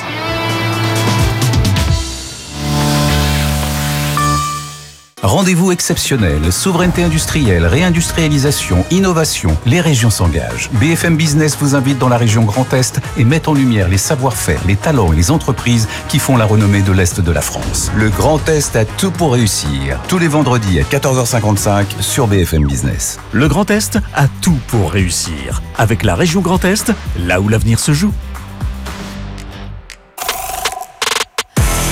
Rendez-vous exceptionnel, souveraineté industrielle, réindustrialisation, innovation, les régions s'engagent. B F M Business vous invite dans la région Grand Est et met en lumière les savoir-faire, les talents et les entreprises qui font la renommée de l'Est de la France. Le Grand Est a tout pour réussir. Tous les vendredis à quatorze heures cinquante-cinq sur B F M Business. Le Grand Est a tout pour réussir. Avec la région Grand Est, là où l'avenir se joue.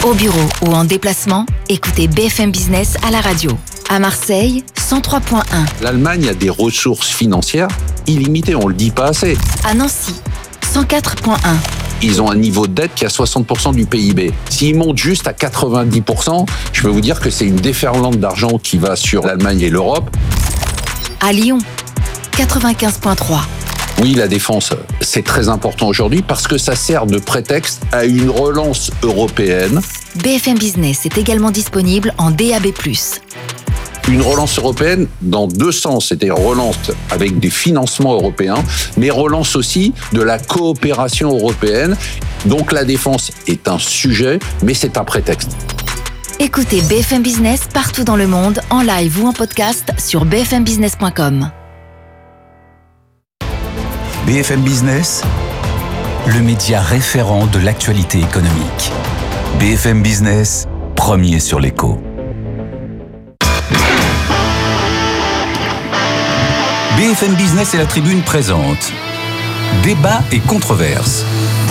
Au bureau ou en déplacement, écoutez B F M Business à la radio. À Marseille, cent trois virgule un. L'Allemagne a des ressources financières illimitées, on le dit pas assez. À Nancy, cent quatre virgule un. Ils ont un niveau de dette qui est à soixante pour cent du P I B. S'ils montent juste à quatre-vingt-dix pour cent, je peux vous dire que c'est une déferlante d'argent qui va sur l'Allemagne et l'Europe. À Lyon, quatre-vingt-quinze virgule trois. Oui, la défense, c'est très important aujourd'hui parce que ça sert de prétexte à une relance européenne. B F M Business est également disponible en D A B plus. Une relance européenne dans deux sens, c'est-à-dire relance avec des financements européens, mais relance aussi de la coopération européenne. Donc la défense est un sujet, mais c'est un prétexte. Écoutez B F M Business partout dans le monde, en live ou en podcast sur b f m business point com. B F M Business, le média référent de l'actualité économique. B F M Business, premier sur l'écho. B F M Business et la Tribune présentent Débat et controverses.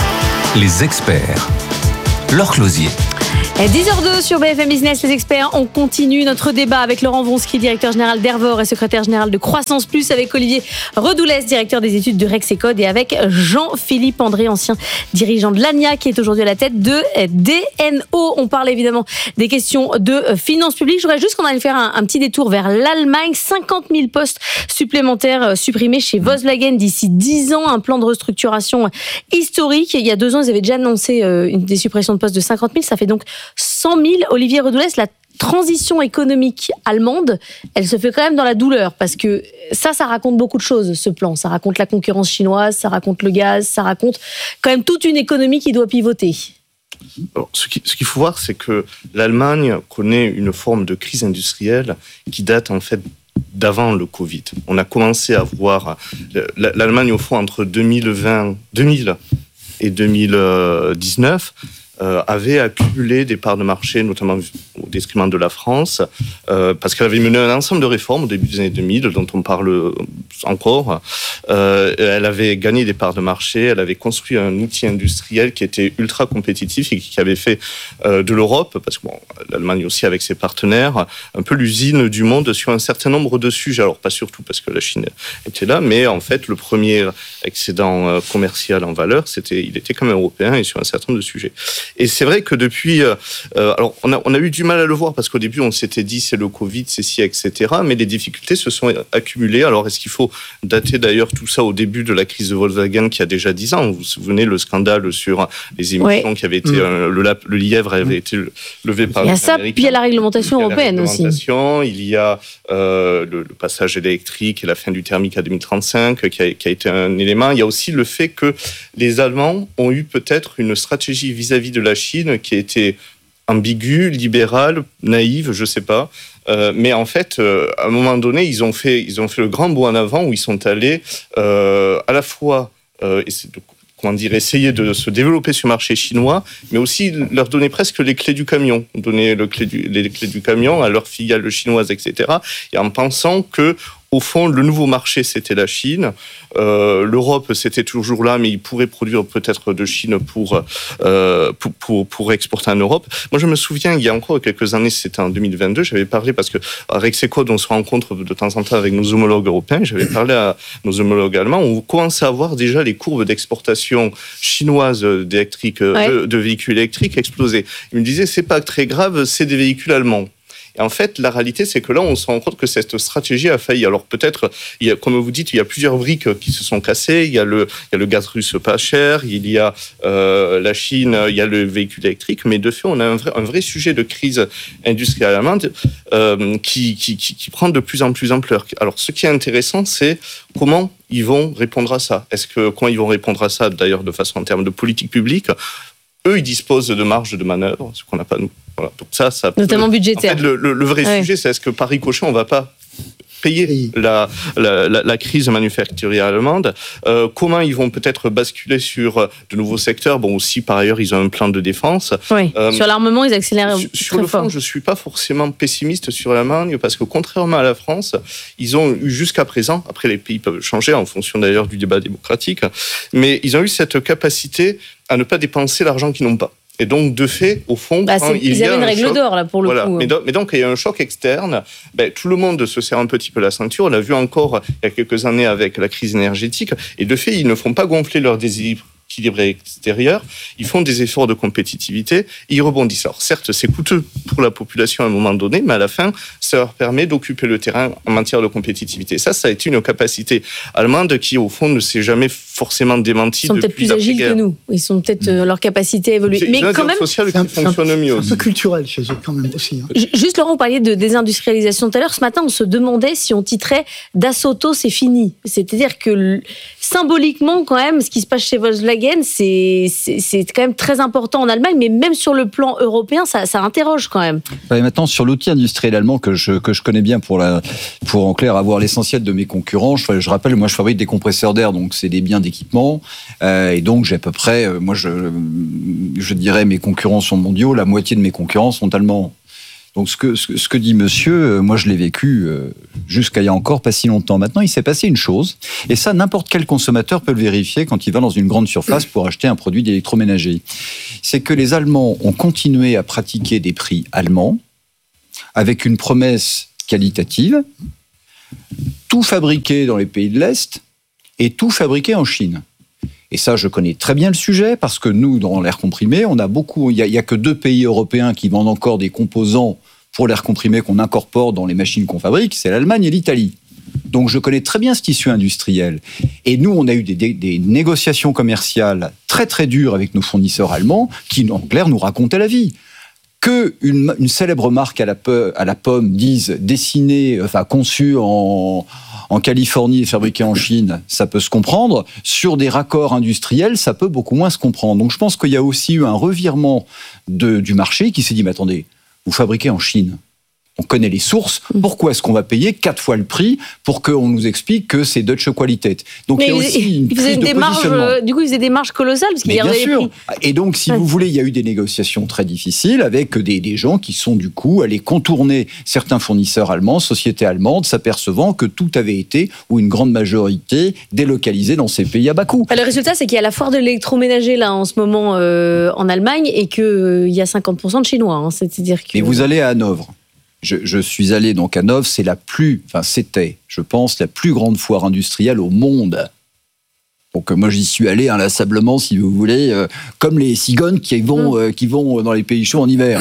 Les experts. Laure Closier. dix heures deux sur B F M Business, les experts. On continue notre débat avec Laurent Wronski, directeur général d'Ervor et secrétaire général de Croissance Plus, avec Olivier Redoulès, directeur des études de Rexecode, et avec Jean-Philippe André, ancien dirigeant de l'A N I A, qui est aujourd'hui à la tête de D N O. On parle évidemment des questions de finances publiques. Je voudrais juste qu'on aille faire un, un petit détour vers l'Allemagne. cinquante mille postes supplémentaires supprimés chez Volkswagen d'ici dix ans. Un plan de restructuration historique. Il y a deux ans, ils avaient déjà annoncé une des suppressions de postes de cinquante mille. Ça fait donc cent mille. Olivier Redoulès, la transition économique allemande, elle se fait quand même dans la douleur, parce que ça, ça raconte beaucoup de choses, ce plan. Ça raconte la concurrence chinoise, ça raconte le gaz, ça raconte quand même toute une économie qui doit pivoter. Alors, ce, qui, ce qu'il faut voir, c'est que l'Allemagne connaît une forme de crise industrielle qui date en fait d'avant le Covid. On a commencé à voir l'Allemagne, au fond, entre deux mille vingt, deux mille et deux mille dix-neuf, Euh, avait accumulé des parts de marché, notamment au détriment de la France, euh, parce qu'elle avait mené un ensemble de réformes au début des années deux mille, dont on parle encore. Euh, elle avait gagné des parts de marché, elle avait construit un outil industriel qui était ultra compétitif et qui avait fait euh, de l'Europe, parce que bon, l'Allemagne aussi avec ses partenaires, un peu l'usine du monde sur un certain nombre de sujets. Alors pas surtout parce que la Chine était là, mais en fait le premier excédent commercial en valeur, c'était, il était quand même européen et sur un certain nombre de sujets. Et c'est vrai que depuis, euh, alors on a, on a eu du mal à le voir parce qu'au début on s'était dit c'est le Covid, c'est ci, et cetera. Mais les difficultés se sont accumulées. Alors est-ce qu'il faut dater d'ailleurs tout ça au début de la crise de Volkswagen qui a déjà dix ans? Vous vous souvenez le scandale sur les émissions oui. qui avait été, mmh. euh, le, le lièvre avait été levé par les Américains. Il y a ça, Américains. Puis il y a la réglementation européenne la réglementation, aussi. Il y a euh, le, le passage électrique et la fin du thermique à deux mille trente-cinq qui a, qui a été un élément. Il y a aussi le fait que les Allemands ont eu peut-être une stratégie vis-à-vis de la Chine qui a été ambiguë, libérale, naïve, je ne sais pas. Euh, mais en fait, euh, à un moment donné, ils ont fait, ils ont fait le grand bond en avant où ils sont allés euh, à la fois euh, comment dire, essayer de se développer sur le marché chinois, mais aussi leur donner presque les clés du camion, donner le clé du, les clés du camion à leurs filiales chinoises, et cetera. Et en pensant que au fond, le nouveau marché, c'était la Chine. Euh, L'Europe, c'était toujours là, mais ils pourraient produire peut-être de Chine pour, euh, pour, pour, pour exporter en Europe. Moi, je me souviens, il y a encore quelques années, c'était en deux mille vingt-deux, j'avais parlé, parce que à Rexecode, on se rencontre de temps en temps avec nos homologues européens, j'avais parlé à nos homologues allemands, on commençait à voir déjà les courbes d'exportation chinoise d'électrique, ouais. de, de véhicules électriques exploser. Ils me disaient, c'est pas très grave, c'est des véhicules allemands. Et en fait, la réalité, c'est que là, on se rend compte que cette stratégie a failli. Alors peut-être, il y a, comme vous dites, il y a plusieurs briques qui se sont cassées. Il y a le, il y a le gaz russe pas cher, il y a euh, la Chine, il y a le véhicule électrique. Mais de fait, on a un vrai, un vrai sujet de crise industrielle allemande euh, qui, qui, qui, qui prend de plus en plus ampleur. Alors, ce qui est intéressant, c'est comment ils vont répondre à ça. Est-ce que comment ils vont répondre à ça, d'ailleurs, de façon en termes de politique publique? Eux, ils disposent de marge de manœuvre, ce qu'on n'a pas nous. Voilà. Donc ça, ça notamment peut... budgétaire. En fait, le, le, le vrai ouais. sujet, c'est est-ce que par ricochet, on ne va pas payer la, la, la, la crise manufacturière allemande, euh, comment ils vont peut-être basculer sur de nouveaux secteurs. Bon, aussi, par ailleurs, ils ont un plan de défense. Oui, euh, sur l'armement, ils accélèrent sur, très Sur le fort. fond, je ne suis pas forcément pessimiste sur l'Allemagne, parce que contrairement à la France, ils ont eu jusqu'à présent, après les pays peuvent changer en fonction d'ailleurs du débat démocratique, mais ils ont eu cette capacité à ne pas dépenser l'argent qu'ils n'ont pas. Et donc, de fait, au fond, bah, quand il ils y a avaient une un règle choc, d'or, là, pour le voilà. coup. Mais, do- mais donc, il y a un choc externe. Ben, tout le monde se serre un petit peu la ceinture. On l'a vu encore il y a quelques années avec la crise énergétique. Et de fait, ils ne font pas gonfler leur déséquilibre extérieur, ils font des efforts de compétitivité et ils rebondissent. Alors certes, c'est coûteux pour la population à un moment donné, mais à la fin, ça leur permet d'occuper le terrain en matière de compétitivité. Ça, ça a été une capacité allemande qui, au fond, ne s'est jamais forcément démentie. Ils sont peut-être plus agiles que nous. Ils sont peut-être euh, leur capacité à évoluer. C'est mais une quand même, sociale qui c'est un, fonctionne c'est un, mieux c'est un aussi. peu culturel chez eux quand même aussi. Hein. Juste Laurent, vous parliez de désindustrialisation tout à l'heure. Ce matin, on se demandait si on titrait Das Auto, c'est fini. C'est-à-dire que symboliquement, quand même, ce qui se passe chez Volkswagen, c'est C'est, c'est quand même très important en Allemagne, mais même sur le plan européen, ça, ça interroge quand même. Et maintenant, sur l'outil industriel allemand que je, que je connais bien pour, la, pour en clair avoir l'essentiel de mes concurrents, je, je rappelle, moi je fabrique des compresseurs d'air, donc c'est des biens d'équipement, euh, et donc j'ai à peu près, euh, moi je, je dirais mes concurrents sont mondiaux, la moitié de mes concurrents sont allemands. Donc ce que, ce que, ce que dit monsieur, moi je l'ai vécu jusqu'à il y a encore pas si longtemps. Maintenant, il s'est passé une chose, et ça, n'importe quel consommateur peut le vérifier quand il va dans une grande surface pour acheter un produit d'électroménager. C'est que les Allemands ont continué à pratiquer des prix allemands avec une promesse qualitative, tout fabriqué dans les pays de l'Est et tout fabriqué en Chine. Et ça, je connais très bien le sujet, parce que nous, dans l'air comprimé, on a beaucoup. Il n'y a, a que deux pays européens qui vendent encore des composants pour l'air comprimé qu'on incorpore dans les machines qu'on fabrique, c'est l'Allemagne et l'Italie. Donc je connais très bien ce tissu industriel. Et nous, on a eu des, des, des négociations commerciales très très dures avec nos fournisseurs allemands, qui, en clair, nous racontaient la vie. Que une, une célèbre marque à la, pe, à la pomme dise dessinée, enfin conçue en, en Californie et fabriquée en Chine, ça peut se comprendre. Sur des raccords industriels, ça peut beaucoup moins se comprendre. Donc je pense qu'il y a aussi eu un revirement de, du marché qui s'est dit, mais attendez, vous fabriquez en Chine, on connaît les sources, pourquoi est-ce qu'on va payer quatre fois le prix pour qu'on nous explique que c'est Deutsche Qualität? Donc mais il y a aussi une il prise de des marges, positionnement. du coup, ils faisaient des marges colossales parce qu'ils Mais bien gardaient sûr. les prix. Et donc, si Ouais. vous voulez, il y a eu des négociations très difficiles avec des, des gens qui sont du coup allés contourner certains fournisseurs allemands, sociétés allemandes, s'apercevant que tout avait été, ou une grande majorité, délocalisé dans ces pays à bas coût. Bah, le résultat, c'est qu'il y a la foire de l'électroménager là en ce moment euh, en Allemagne et qu'il euh, y a cinquante pour cent de Chinois. Hein. C'est-à-dire que... Mais vous allez à Hanovre. Je, je suis allé donc à Hanovre, c'est la plus, enfin c'était, je pense, la plus grande foire industrielle au monde. Donc moi j'y suis allé inlassablement, si vous voulez, euh, comme les cigognes qui vont, euh, qui vont dans les pays chauds en hiver.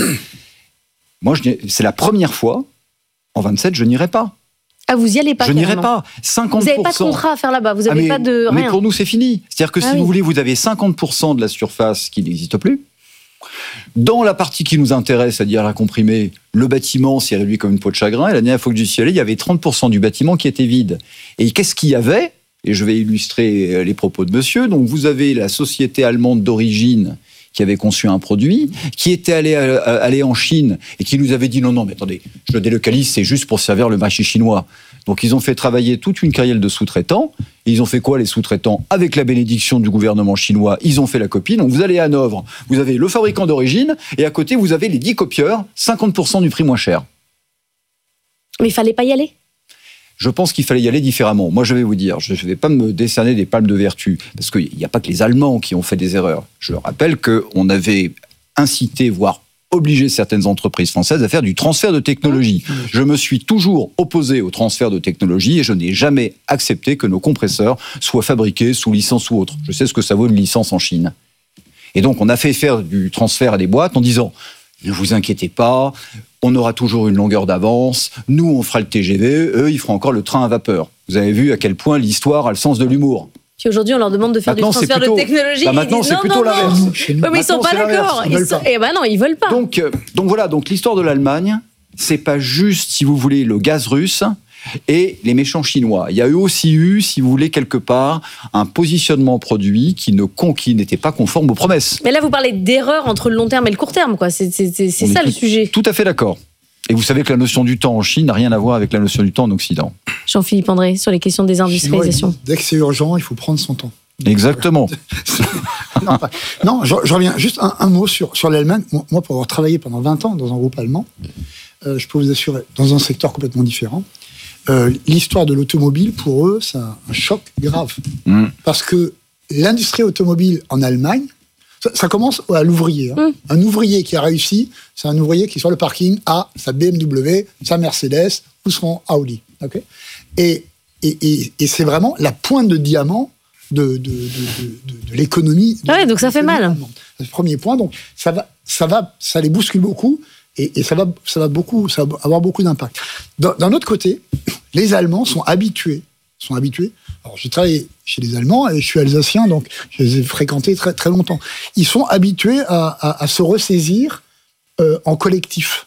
Moi, je, c'est la première fois, en vingt-sept, je n'irai pas. Ah, vous y allez pas? Je n'irai carrément. pas. cinquante pour cent. Vous n'avez pas de contrat à faire là-bas, vous n'avez Ah, mais, pas de rien. Mais pour nous, c'est fini. C'est-à-dire que Ah si oui. vous voulez, vous avez cinquante pour cent de la surface qui n'existe plus. Dans la partie qui nous intéresse, c'est-à-dire la comprimée, le bâtiment s'est réduit comme une peau de chagrin. Et la dernière fois que j'y suis allé, il y avait trente pour cent du bâtiment qui était vide. Et qu'est-ce qu'il y avait? Et je vais illustrer les propos de monsieur. Donc vous avez la société allemande d'origine qui avait conçu un produit, qui était allé, allé en Chine et qui nous avait dit non, non, mais attendez, je le délocalise, c'est juste pour servir le marché chinois. Donc ils ont fait travailler toute une carrière de sous-traitants. Et ils ont fait quoi, les sous-traitants? Avec la bénédiction du gouvernement chinois, ils ont fait la copie. Donc vous allez à Hanovre, vous avez le fabricant d'origine, et à côté, vous avez les dix copieurs, cinquante pour cent du prix moins cher. Mais il fallait pas y aller. Je pense qu'il fallait y aller différemment. Moi, je vais vous dire, je ne vais pas me décerner des palmes de vertu, parce qu'il n'y a pas que les Allemands qui ont fait des erreurs. Je rappelle qu'on avait incité, voire obligé certaines entreprises françaises à faire du transfert de technologie. Je me suis toujours opposé au transfert de technologie et je n'ai jamais accepté que nos compresseurs soient fabriqués sous licence ou autre. Je sais ce que ça vaut une licence en Chine. Et donc, on a fait faire du transfert à des boîtes en disant « Ne vous inquiétez pas, on aura toujours une longueur d'avance, nous on fera le T G V, eux ils feront encore le train à vapeur. » Vous avez vu à quel point l'histoire a le sens de l'humour. Puis aujourd'hui, on leur demande de faire Maintenant, du transfert c'est plutôt- de technologie. Bah, ils maintenant, disent c'est non, plutôt non, l'inverse. non. Chez nous. Ouais, mais ils sont Maintenant, pas c'est l'inverse, d'accord. ils Ils veulent sont... pas. Eh ben non, ils veulent pas. Donc, euh, donc voilà, donc l'histoire de l'Allemagne, c'est pas juste, si vous voulez, le gaz russe et les méchants chinois. Il y a eu aussi eu, si vous voulez, quelque part, un positionnement produit qui ne con- qui n'était pas conforme aux promesses. Mais là, vous parlez d'erreur entre le long terme et le court terme, quoi. C'est, c'est, c'est, c'est On est ça tout- le sujet. Tout à fait d'accord. Et vous savez que la notion du temps en Chine n'a rien à voir avec la notion du temps en Occident. Jean-Philippe André, sur les questions des Chinois, ils industrialisations. disent, dès que c'est urgent, il faut prendre son temps. Exactement. non, pas- non, je, je reviens juste un, un mot sur, sur l'Allemagne. Moi, moi, pour avoir travaillé pendant vingt ans dans un groupe allemand, euh, je peux vous assurer, dans un secteur complètement différent, euh, l'histoire de l'automobile, pour eux, c'est un, un choc grave. Mm. Parce que l'industrie automobile en Allemagne Ça, ça commence à l'ouvrier. Hein. Mmh. Un ouvrier qui a réussi, c'est un ouvrier qui, sur le parking, a sa B M W, sa Mercedes ou son Audi. Okay, et, et, et, et c'est vraiment la pointe de diamant de, de, de, de, de l'économie. Ah ouais, donc ça fait mal. C'est le premier point. Donc ça va, ça va, ça les bouscule beaucoup et, et ça va, ça va beaucoup, ça va avoir beaucoup d'impact. D'un, d'un autre côté, les Allemands sont habitués, sont habitués. Alors j'ai travaillé chez les Allemands et je suis alsacien, donc je les ai fréquentés très très longtemps. Ils sont habitués à, à, à se ressaisir euh, en collectif.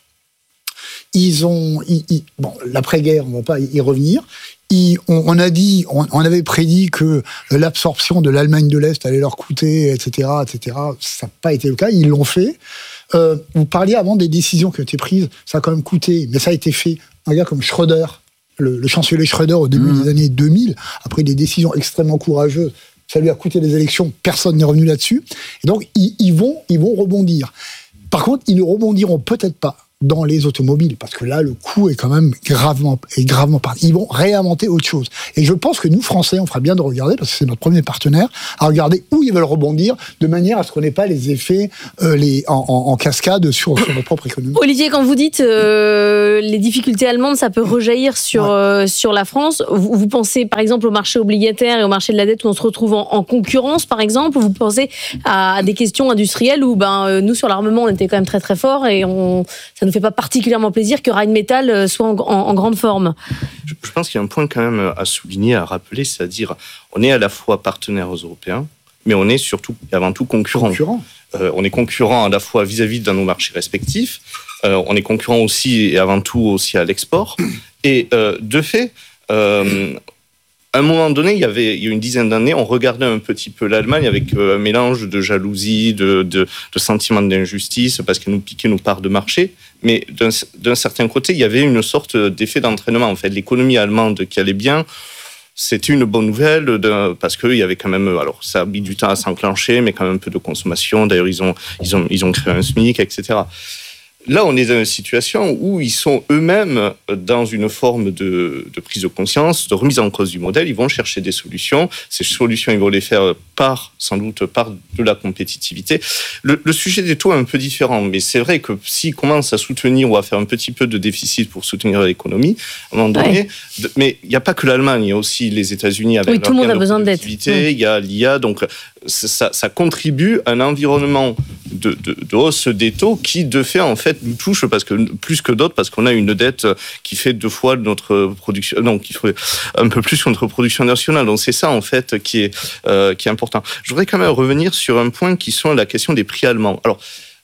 Ils ont, ils, ils, bon, l'après-guerre, on ne va pas y revenir. Ils, on, on a dit, on, on avait prédit que l'absorption de l'Allemagne de l'Est allait leur coûter, et cetera, et cetera. Ça n'a pas été le cas. Ils l'ont fait. Euh, vous parliez avant des décisions qui ont été prises. Ça a quand même coûté, mais ça a été fait. Un gars comme Schröder, le, le chancelier Schröder au début mmh. des années deux mille, après des décisions extrêmement courageuses. Ça lui a coûté les élections. Personne n'est revenu là-dessus. Et donc ils, ils vont, ils vont rebondir. Par contre, ils ne rebondiront peut-être pas dans les automobiles, parce que là, le coût est quand même gravement, est gravement parti. Ils vont réinventer autre chose. Et je pense que nous, Français, on fera bien de regarder, parce que c'est notre premier partenaire, à regarder où ils veulent rebondir, de manière à ce qu'on n'ait pas les effets euh, les, en, en, en cascade sur, sur notre propre économie. Olivier, quand vous dites euh, les difficultés allemandes, ça peut rejaillir sur, ouais. euh, sur la France, vous, vous pensez par exemple au marché obligataire et au marché de la dette où on se retrouve en, en concurrence, par exemple, ou vous pensez à, à des questions industrielles où ben, euh, nous, sur l'armement, on était quand même très très fort et on, ça nous fait pas particulièrement plaisir que Rheinmetall soit en, en, en grande forme. Je, je pense qu'il y a un point quand même à souligner, à rappeler, c'est-à-dire on est à la fois partenaires aux Européens, mais on est surtout et avant tout concurrents. Concurrent. Euh, on est concurrents à la fois vis-à-vis de nos marchés respectifs, euh, on est concurrents aussi et avant tout aussi à l'export, et euh, de fait, euh, à un moment donné, il y avait il y a une dizaine d'années, on regardait un petit peu l'Allemagne avec un mélange de jalousie, de, de, de sentiment d'injustice, parce qu'elle nous piquait nos parts de marché. Mais d'un, d'un certain côté, il y avait une sorte d'effet d'entraînement. En fait, l'économie allemande qui allait bien, c'était une bonne nouvelle, de, parce qu'il y avait quand même... Alors, ça a mis du temps à s'enclencher, mais quand même un peu de consommation. D'ailleurs, ils ont, ils ont, ils ont créé un SMIC, et cetera. Là, on est dans une situation où ils sont eux-mêmes dans une forme de, de prise de conscience, de remise en cause du modèle. Ils vont chercher des solutions. Ces solutions, ils vont les faire par, sans doute, par de la compétitivité. Le, le sujet des taux est un peu différent, mais c'est vrai que s'ils commencent à soutenir ou à faire un petit peu de déficit pour soutenir l'économie, à un moment donné, ouais. de, mais il n'y a pas que l'Allemagne, il y a aussi les États-Unis avec oui, leur tout le monde a de besoin de dette. Il y a l'I A, donc ça, ça contribue à un environnement de, de, de hausse des taux qui, de fait, en fait, nous touche parce que plus que d'autres, parce qu'on a une dette qui fait deux fois notre production, non, qui fait un peu plus que notre production nationale. Donc c'est ça en fait qui est euh, qui est important. Je voudrais quand même revenir sur un point qui sont la question des prix allemands. Alors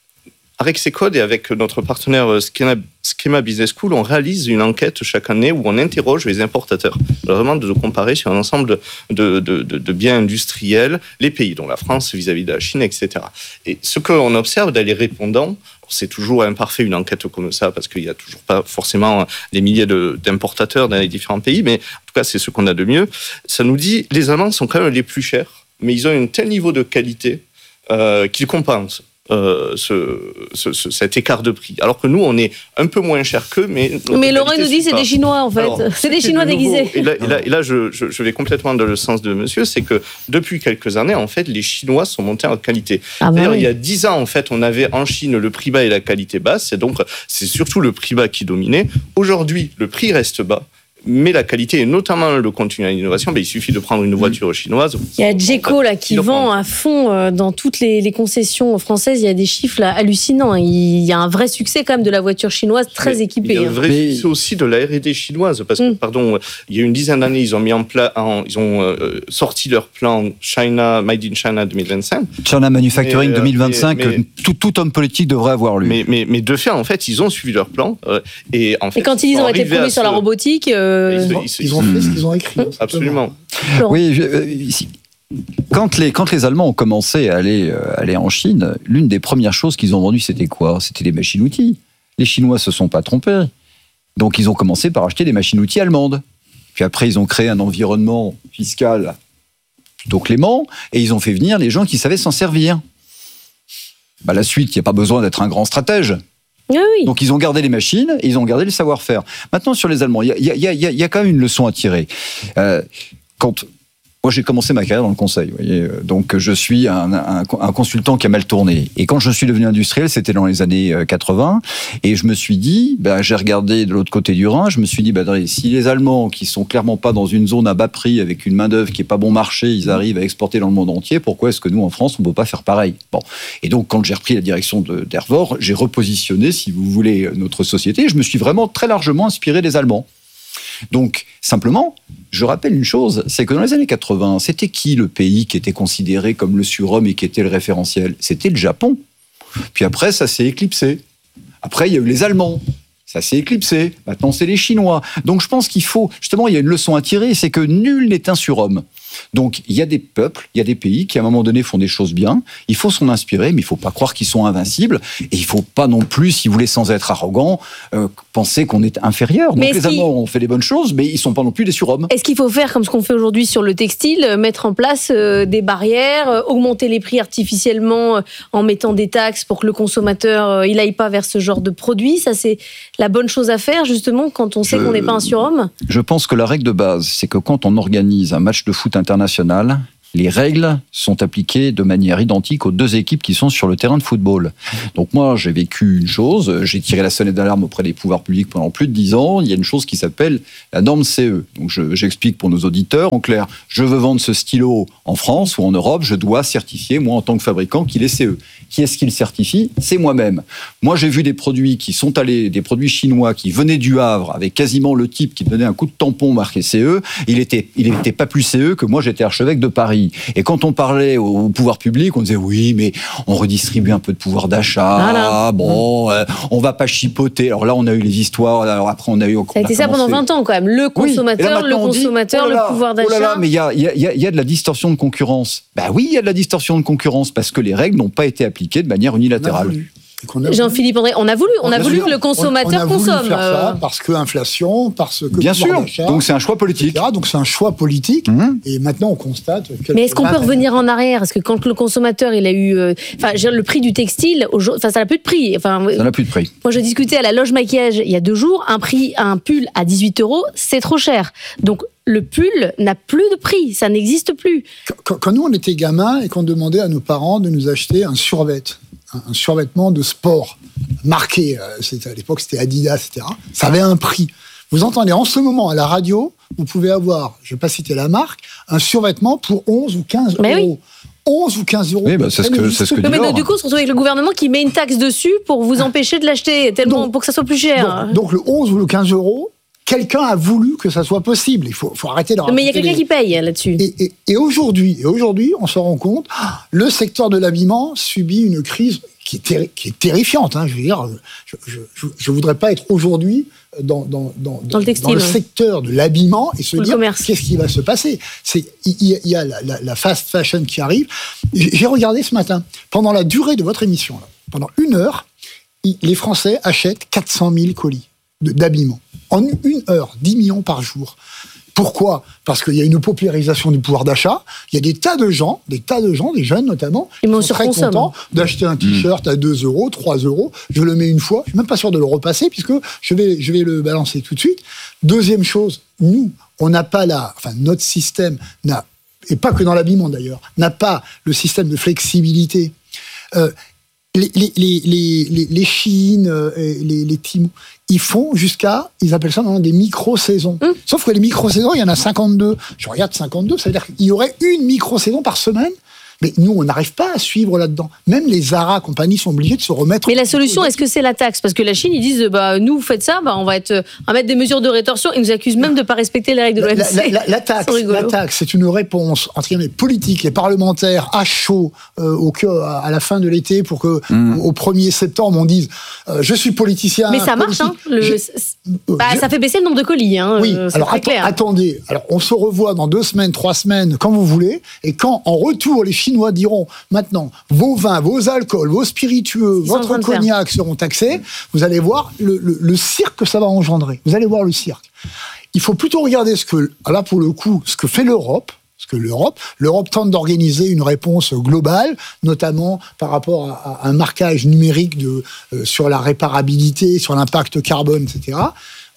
avec Cecode et avec notre partenaire Schema, Schema Business School, on réalise une enquête chaque année où on interroge les importateurs, vraiment de comparer sur un ensemble de, de, de, de biens industriels les pays, dont la France vis-à-vis de la Chine, et cetera. Et ce qu'on observe dans les répondants, c'est toujours imparfait une enquête comme ça parce qu'il n'y a toujours pas forcément des milliers de, d'importateurs dans les différents pays, mais en tout cas c'est ce qu'on a de mieux. Ça nous dit les Allemands sont quand même les plus chers, mais ils ont un tel niveau de qualité euh, qu'ils compensent. Euh, ce, ce, ce, cet écart de prix. Alors que nous, on est un peu moins cher qu'eux, mais... Mais Laurent nous dit c'est pas. Des Chinois, en fait. Alors, c'est des Chinois déguisés. Et là, et là, et là je, je, je vais complètement dans le sens de monsieur, c'est que depuis quelques années, en fait, les Chinois sont montés en qualité. Ah bah D'ailleurs, oui. il y a dix ans, en fait, on avait en Chine le prix bas et la qualité basse, et donc c'est surtout le prix bas qui dominait. Aujourd'hui, le prix reste bas, mais la qualité, et notamment le contenu à l'innovation, ben, il suffit de prendre une voiture chinoise. Il y a Djeco là, qui vend à fond dans toutes les, les concessions françaises. Il y a des chiffres là, hallucinants. Il y a un vrai succès quand même de la voiture chinoise très mais équipée. Il y a un vrai hein. succès aussi de la R et D chinoise. Parce que, mm. pardon, il y a une dizaine d'années, ils ont, mis en pla- en, ils ont euh, sorti leur plan China, Made in China deux mille vingt-cinq. China Manufacturing mais, deux mille vingt-cinq, mais, mais, tout, tout homme politique devrait avoir lu. Mais, mais, mais de fait, en fait, ils ont suivi leur plan. Euh, et, en fait, et quand ils, ils ont été premiers sur la robotique... Euh... Ils, ils, ils ont fait ce qu'ils ont écrit. Absolument. Oui, je, euh, ici, quand, les, quand les Allemands ont commencé à aller, euh, aller en Chine, l'une des premières choses qu'ils ont vendues, c'était quoi ? C'était des machines-outils. Les Chinois se sont pas trompés. Donc ils ont commencé par acheter des machines-outils allemandes. Puis après, ils ont créé un environnement fiscal plutôt clément, et ils ont fait venir les gens qui savaient s'en servir. Bah, la suite, il n'y a pas besoin d'être un grand stratège. Oui, oui. Donc ils ont gardé les machines, et ils ont gardé le savoir-faire. Maintenant sur les Allemands, il y a, y, a, y, a, y a quand même une leçon à tirer. Euh, quand Moi, j'ai commencé ma carrière dans le conseil, vous voyez. Donc, je suis un, un, un consultant qui a mal tourné. Et quand je suis devenu industriel, c'était dans les années quatre-vingts. Et je me suis dit, ben, j'ai regardé de l'autre côté du Rhin, je me suis dit, ben, si les Allemands, qui sont clairement pas dans une zone à bas prix, avec une main-d'œuvre qui est pas bon marché, ils arrivent à exporter dans le monde entier, pourquoi est-ce que nous, en France, on peut pas faire pareil? Bon. Et donc, quand j'ai repris la direction de, d'Hervor, j'ai repositionné, si vous voulez, notre société. Je me suis vraiment très largement inspiré des Allemands. Donc, simplement, je rappelle une chose, c'est que dans les années quatre-vingts, c'était qui le pays qui était considéré comme le surhomme et qui était le référentiel? C'était le Japon. Puis après, ça s'est éclipsé. Après, il y a eu les Allemands. Ça s'est éclipsé. Maintenant, c'est les Chinois. Donc, je pense qu'il faut... Justement, il y a une leçon à tirer, c'est que nul n'est un surhomme. Donc, il y a des peuples, il y a des pays qui, à un moment donné, font des choses bien. Il faut s'en inspirer, mais il ne faut pas croire qu'ils sont invincibles. Et il ne faut pas non plus, si vous voulez, sans être arrogant, euh, penser qu'on est inférieur. Donc, les Allemands ont fait des bonnes choses, mais ils ne sont pas non plus des surhommes. Est-ce qu'il faut faire comme ce qu'on fait aujourd'hui sur le textile, mettre en place euh, des barrières, euh, augmenter les prix artificiellement euh, en mettant des taxes pour que le consommateur euh, il n'aille pas vers ce genre de produits? Ça, c'est la bonne chose à faire, justement, quand on sait je, qu'on n'est pas un surhomme? Je pense que la règle de base, c'est que quand on organise un match de foot international, les règles sont appliquées de manière identique aux deux équipes qui sont sur le terrain de football. Donc moi, j'ai vécu une chose, j'ai tiré la sonnette d'alarme auprès des pouvoirs publics pendant plus de dix ans. Il y a une chose qui s'appelle la norme C E. Donc je, j'explique pour nos auditeurs. En clair, je veux vendre ce stylo en France ou en Europe, je dois certifier, moi en tant que fabricant, qu'il est C E. Qui est-ce qui le certifie? C'est moi-même. Moi, j'ai vu des produits qui sont allés, des produits chinois qui venaient du Havre, avec quasiment le type qui donnait un coup de tampon marqué C E. Il était, il était pas plus C E que moi, j'étais archevêque de Paris. Et quand on parlait au pouvoir public, on disait oui, mais on redistribue un peu de pouvoir d'achat. Voilà. Bon, euh, on va pas chipoter. Alors là, on a eu les histoires. Alors après, on a eu. Ça a été ça pendant vingt ans quand même. Le consommateur, oui. le consommateur, dit, oh là, le pouvoir d'achat. Oh là là, mais il y a, y, a, y a de la distorsion de concurrence. Ben oui, il y a de la distorsion de concurrence parce que les règles n'ont pas été appliquées de manière unilatérale. Jean-Philippe André, on a voulu, on a voulu que le consommateur on, on a consomme. Voulu faire ça parce que inflation, parce que bien sûr. Donc c'est un choix politique. et cetera. Donc c'est un choix politique. Mmh. Et maintenant on constate. Mais est-ce qu'on peut revenir en arrière? Parce que quand le consommateur il a eu, enfin euh, le prix du textile, enfin ça n'a plus de prix. Enfin ça n'a plus de prix. Moi je discutais à la loge maquillage il y a deux jours, un prix, un pull à dix-huit euros, c'est trop cher. Donc le pull n'a plus de prix, ça n'existe plus. Quand, quand nous on était gamins et qu'on demandait à nos parents de nous acheter un survêt, un survêtement de sport marqué, c'était, à l'époque c'était Adidas, et cetera. Ça avait un prix. Vous entendez en ce moment à la radio, vous pouvez avoir, je ne vais pas citer la marque, un survêtement pour onze ou quinze Mais euros. Oui. onze ou quinze euros. Oui, bah, c'est ce que, c'est ce que dit non, mais Laure. du coup, on se retrouve avec le gouvernement qui met une taxe dessus pour vous empêcher de l'acheter, tellement donc, pour que ça soit plus cher. Donc, donc le onze ou le quinze euros, quelqu'un a voulu que ça soit possible. Il faut, faut arrêter de raconter. Mais il y a quelqu'un les... qui paye là-dessus. Et, et, et, aujourd'hui, et aujourd'hui, on se rend compte, le secteur de l'habillement subit une crise qui est, terri- qui est terrifiante. Hein, je veux dire, je ne voudrais pas être aujourd'hui dans, dans, dans, dans, le, textile, dans le ouais. secteur de l'habillement et se Pour dire qu'est-ce qui va se passer. C'est, il y, y a la, la, la fast fashion qui arrive. J'ai regardé ce matin, pendant la durée de votre émission, là, pendant une heure, les Français achètent quatre cent mille colis d'habillement. En une heure, dix millions par jour. Pourquoi ? Parce qu'il y a une paupérisation du pouvoir d'achat. Il y a des tas de gens, des tas de gens, des jeunes notamment, qui sont très contents d'acheter un t-shirt à deux euros, trois euros. Je le mets une fois. Je suis même pas sûr de le repasser puisque je vais, je vais le balancer tout de suite. Deuxième chose, nous, on n'a pas la, enfin, notre système n'a, et pas que dans l'habillement d'ailleurs, n'a pas le système de flexibilité. Euh, les, les, les, les, les, les Chines, les, les Timo, ils font jusqu'à, ils appellent ça maintenant des micro-saisons. Mmh. Sauf que les micro-saisons, il y en a cinquante-deux. Je regarde cinquante-deux, ça veut dire qu'il y aurait une micro-saison par semaine. Mais nous, on n'arrive pas à suivre là-dedans. Même les Zara compagnies sont obligées de se remettre... Mais la solution, est-ce que c'est la taxe ? Parce que la Chine, ils disent, bah, nous, vous faites ça, bah, on, va être, on va mettre des mesures de rétorsion. Ils nous accusent même de ne pas respecter les règles de l'O M C. La, la, la, la, taxe, la taxe, c'est une réponse entre guillemets politique et parlementaire à chaud euh, au, à la fin de l'été pour que mmh. au premier septembre, on dise euh, je suis politicien... Mais ça marche, hein le, bah, je... Ça fait baisser le nombre de colis. Hein, oui, euh, alors att- attendez. Alors, on se revoit dans deux semaines, trois semaines, quand vous voulez. Et quand, en retour, les Chinois diront... Maintenant, vos vins, vos alcools, vos spiritueux, votre cognac seront taxés. Vous allez voir le, le, le cirque que ça va engendrer. Vous allez voir le cirque. Il faut plutôt regarder ce que, là pour le coup, ce que fait l'Europe. Parce que l'Europe, l'Europe tente d'organiser une réponse globale, notamment par rapport à, à un marquage numérique de, euh, sur la réparabilité, sur l'impact carbone, et cetera.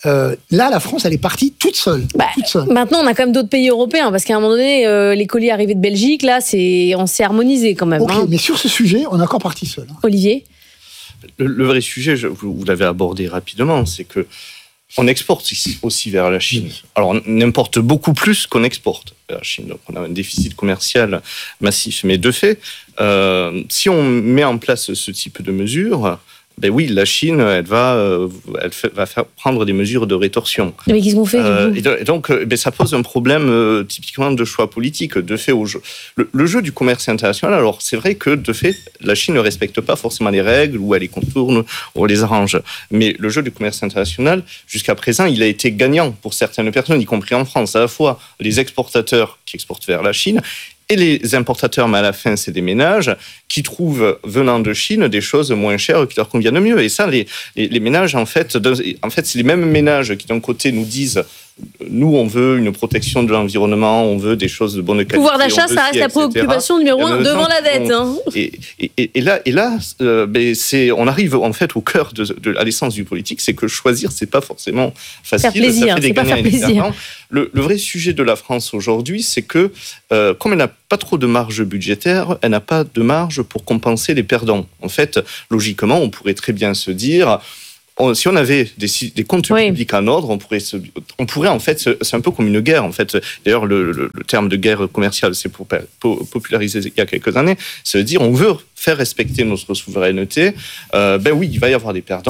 Euh, là, la France, elle est partie toute seule, bah, toute seule. Maintenant, on a quand même d'autres pays européens, parce qu'à un moment donné, euh, les colis arrivés de Belgique, là, c'est, on s'est harmonisé quand même. Ok, hein. mais sur ce sujet, on est encore parti seul. Olivier ? Le, le vrai sujet, je, vous, vous l'avez abordé rapidement, c'est que on exporte aussi vers la Chine. Alors, on importe beaucoup plus qu'on exporte vers la Chine. Donc, on a un déficit commercial massif. Mais de fait, euh, si on met en place ce type de mesures, ben oui, la Chine, elle va, euh, elle fait, va faire prendre des mesures de rétorsion. Mais qu'est-ce qu'on fait euh, du coup ? Et donc, ben, ça pose un problème euh, typiquement de choix politique, de fait au jeu. Le, le jeu du commerce international, alors c'est vrai que de fait, la Chine ne respecte pas forcément les règles, ou elle les contourne, ou elle les arrange. Mais le jeu du commerce international, jusqu'à présent, il a été gagnant pour certaines personnes, y compris en France, à la fois les exportateurs qui exportent vers la Chine, et les importateurs, mais à la fin, c'est des ménages qui trouvent, venant de Chine, des choses moins chères qui leur conviennent mieux. Et ça, les, les, les ménages, en fait, en fait, c'est les mêmes ménages qui, d'un côté, nous disent nous, on veut une protection de l'environnement, on veut des choses de bonne qualité. Pouvoir d'achat, ça reste la préoccupation numéro un devant la dette. Hein. Et, et, et là, et là euh, ben c'est, on arrive en fait au cœur de, de à l'essence du politique, c'est que choisir, c'est pas forcément facile. Faire plaisir, ça fait des c'est pas faire plaisir. Le, le vrai sujet de la France aujourd'hui, c'est que euh, comme elle n'a pas trop de marge budgétaire, elle n'a pas de marge pour compenser les perdants. En fait, logiquement, on pourrait très bien se dire. On, si on avait des, des comptes oui. publics en ordre, on pourrait, se, on pourrait en fait, c'est un peu comme une guerre en fait. D'ailleurs, le, le, le terme de guerre commerciale, c'est pour, pour, popularisé il y a quelques années. Ça veut dire on veut faire respecter notre souveraineté. Euh, ben oui, il va y avoir des perdants.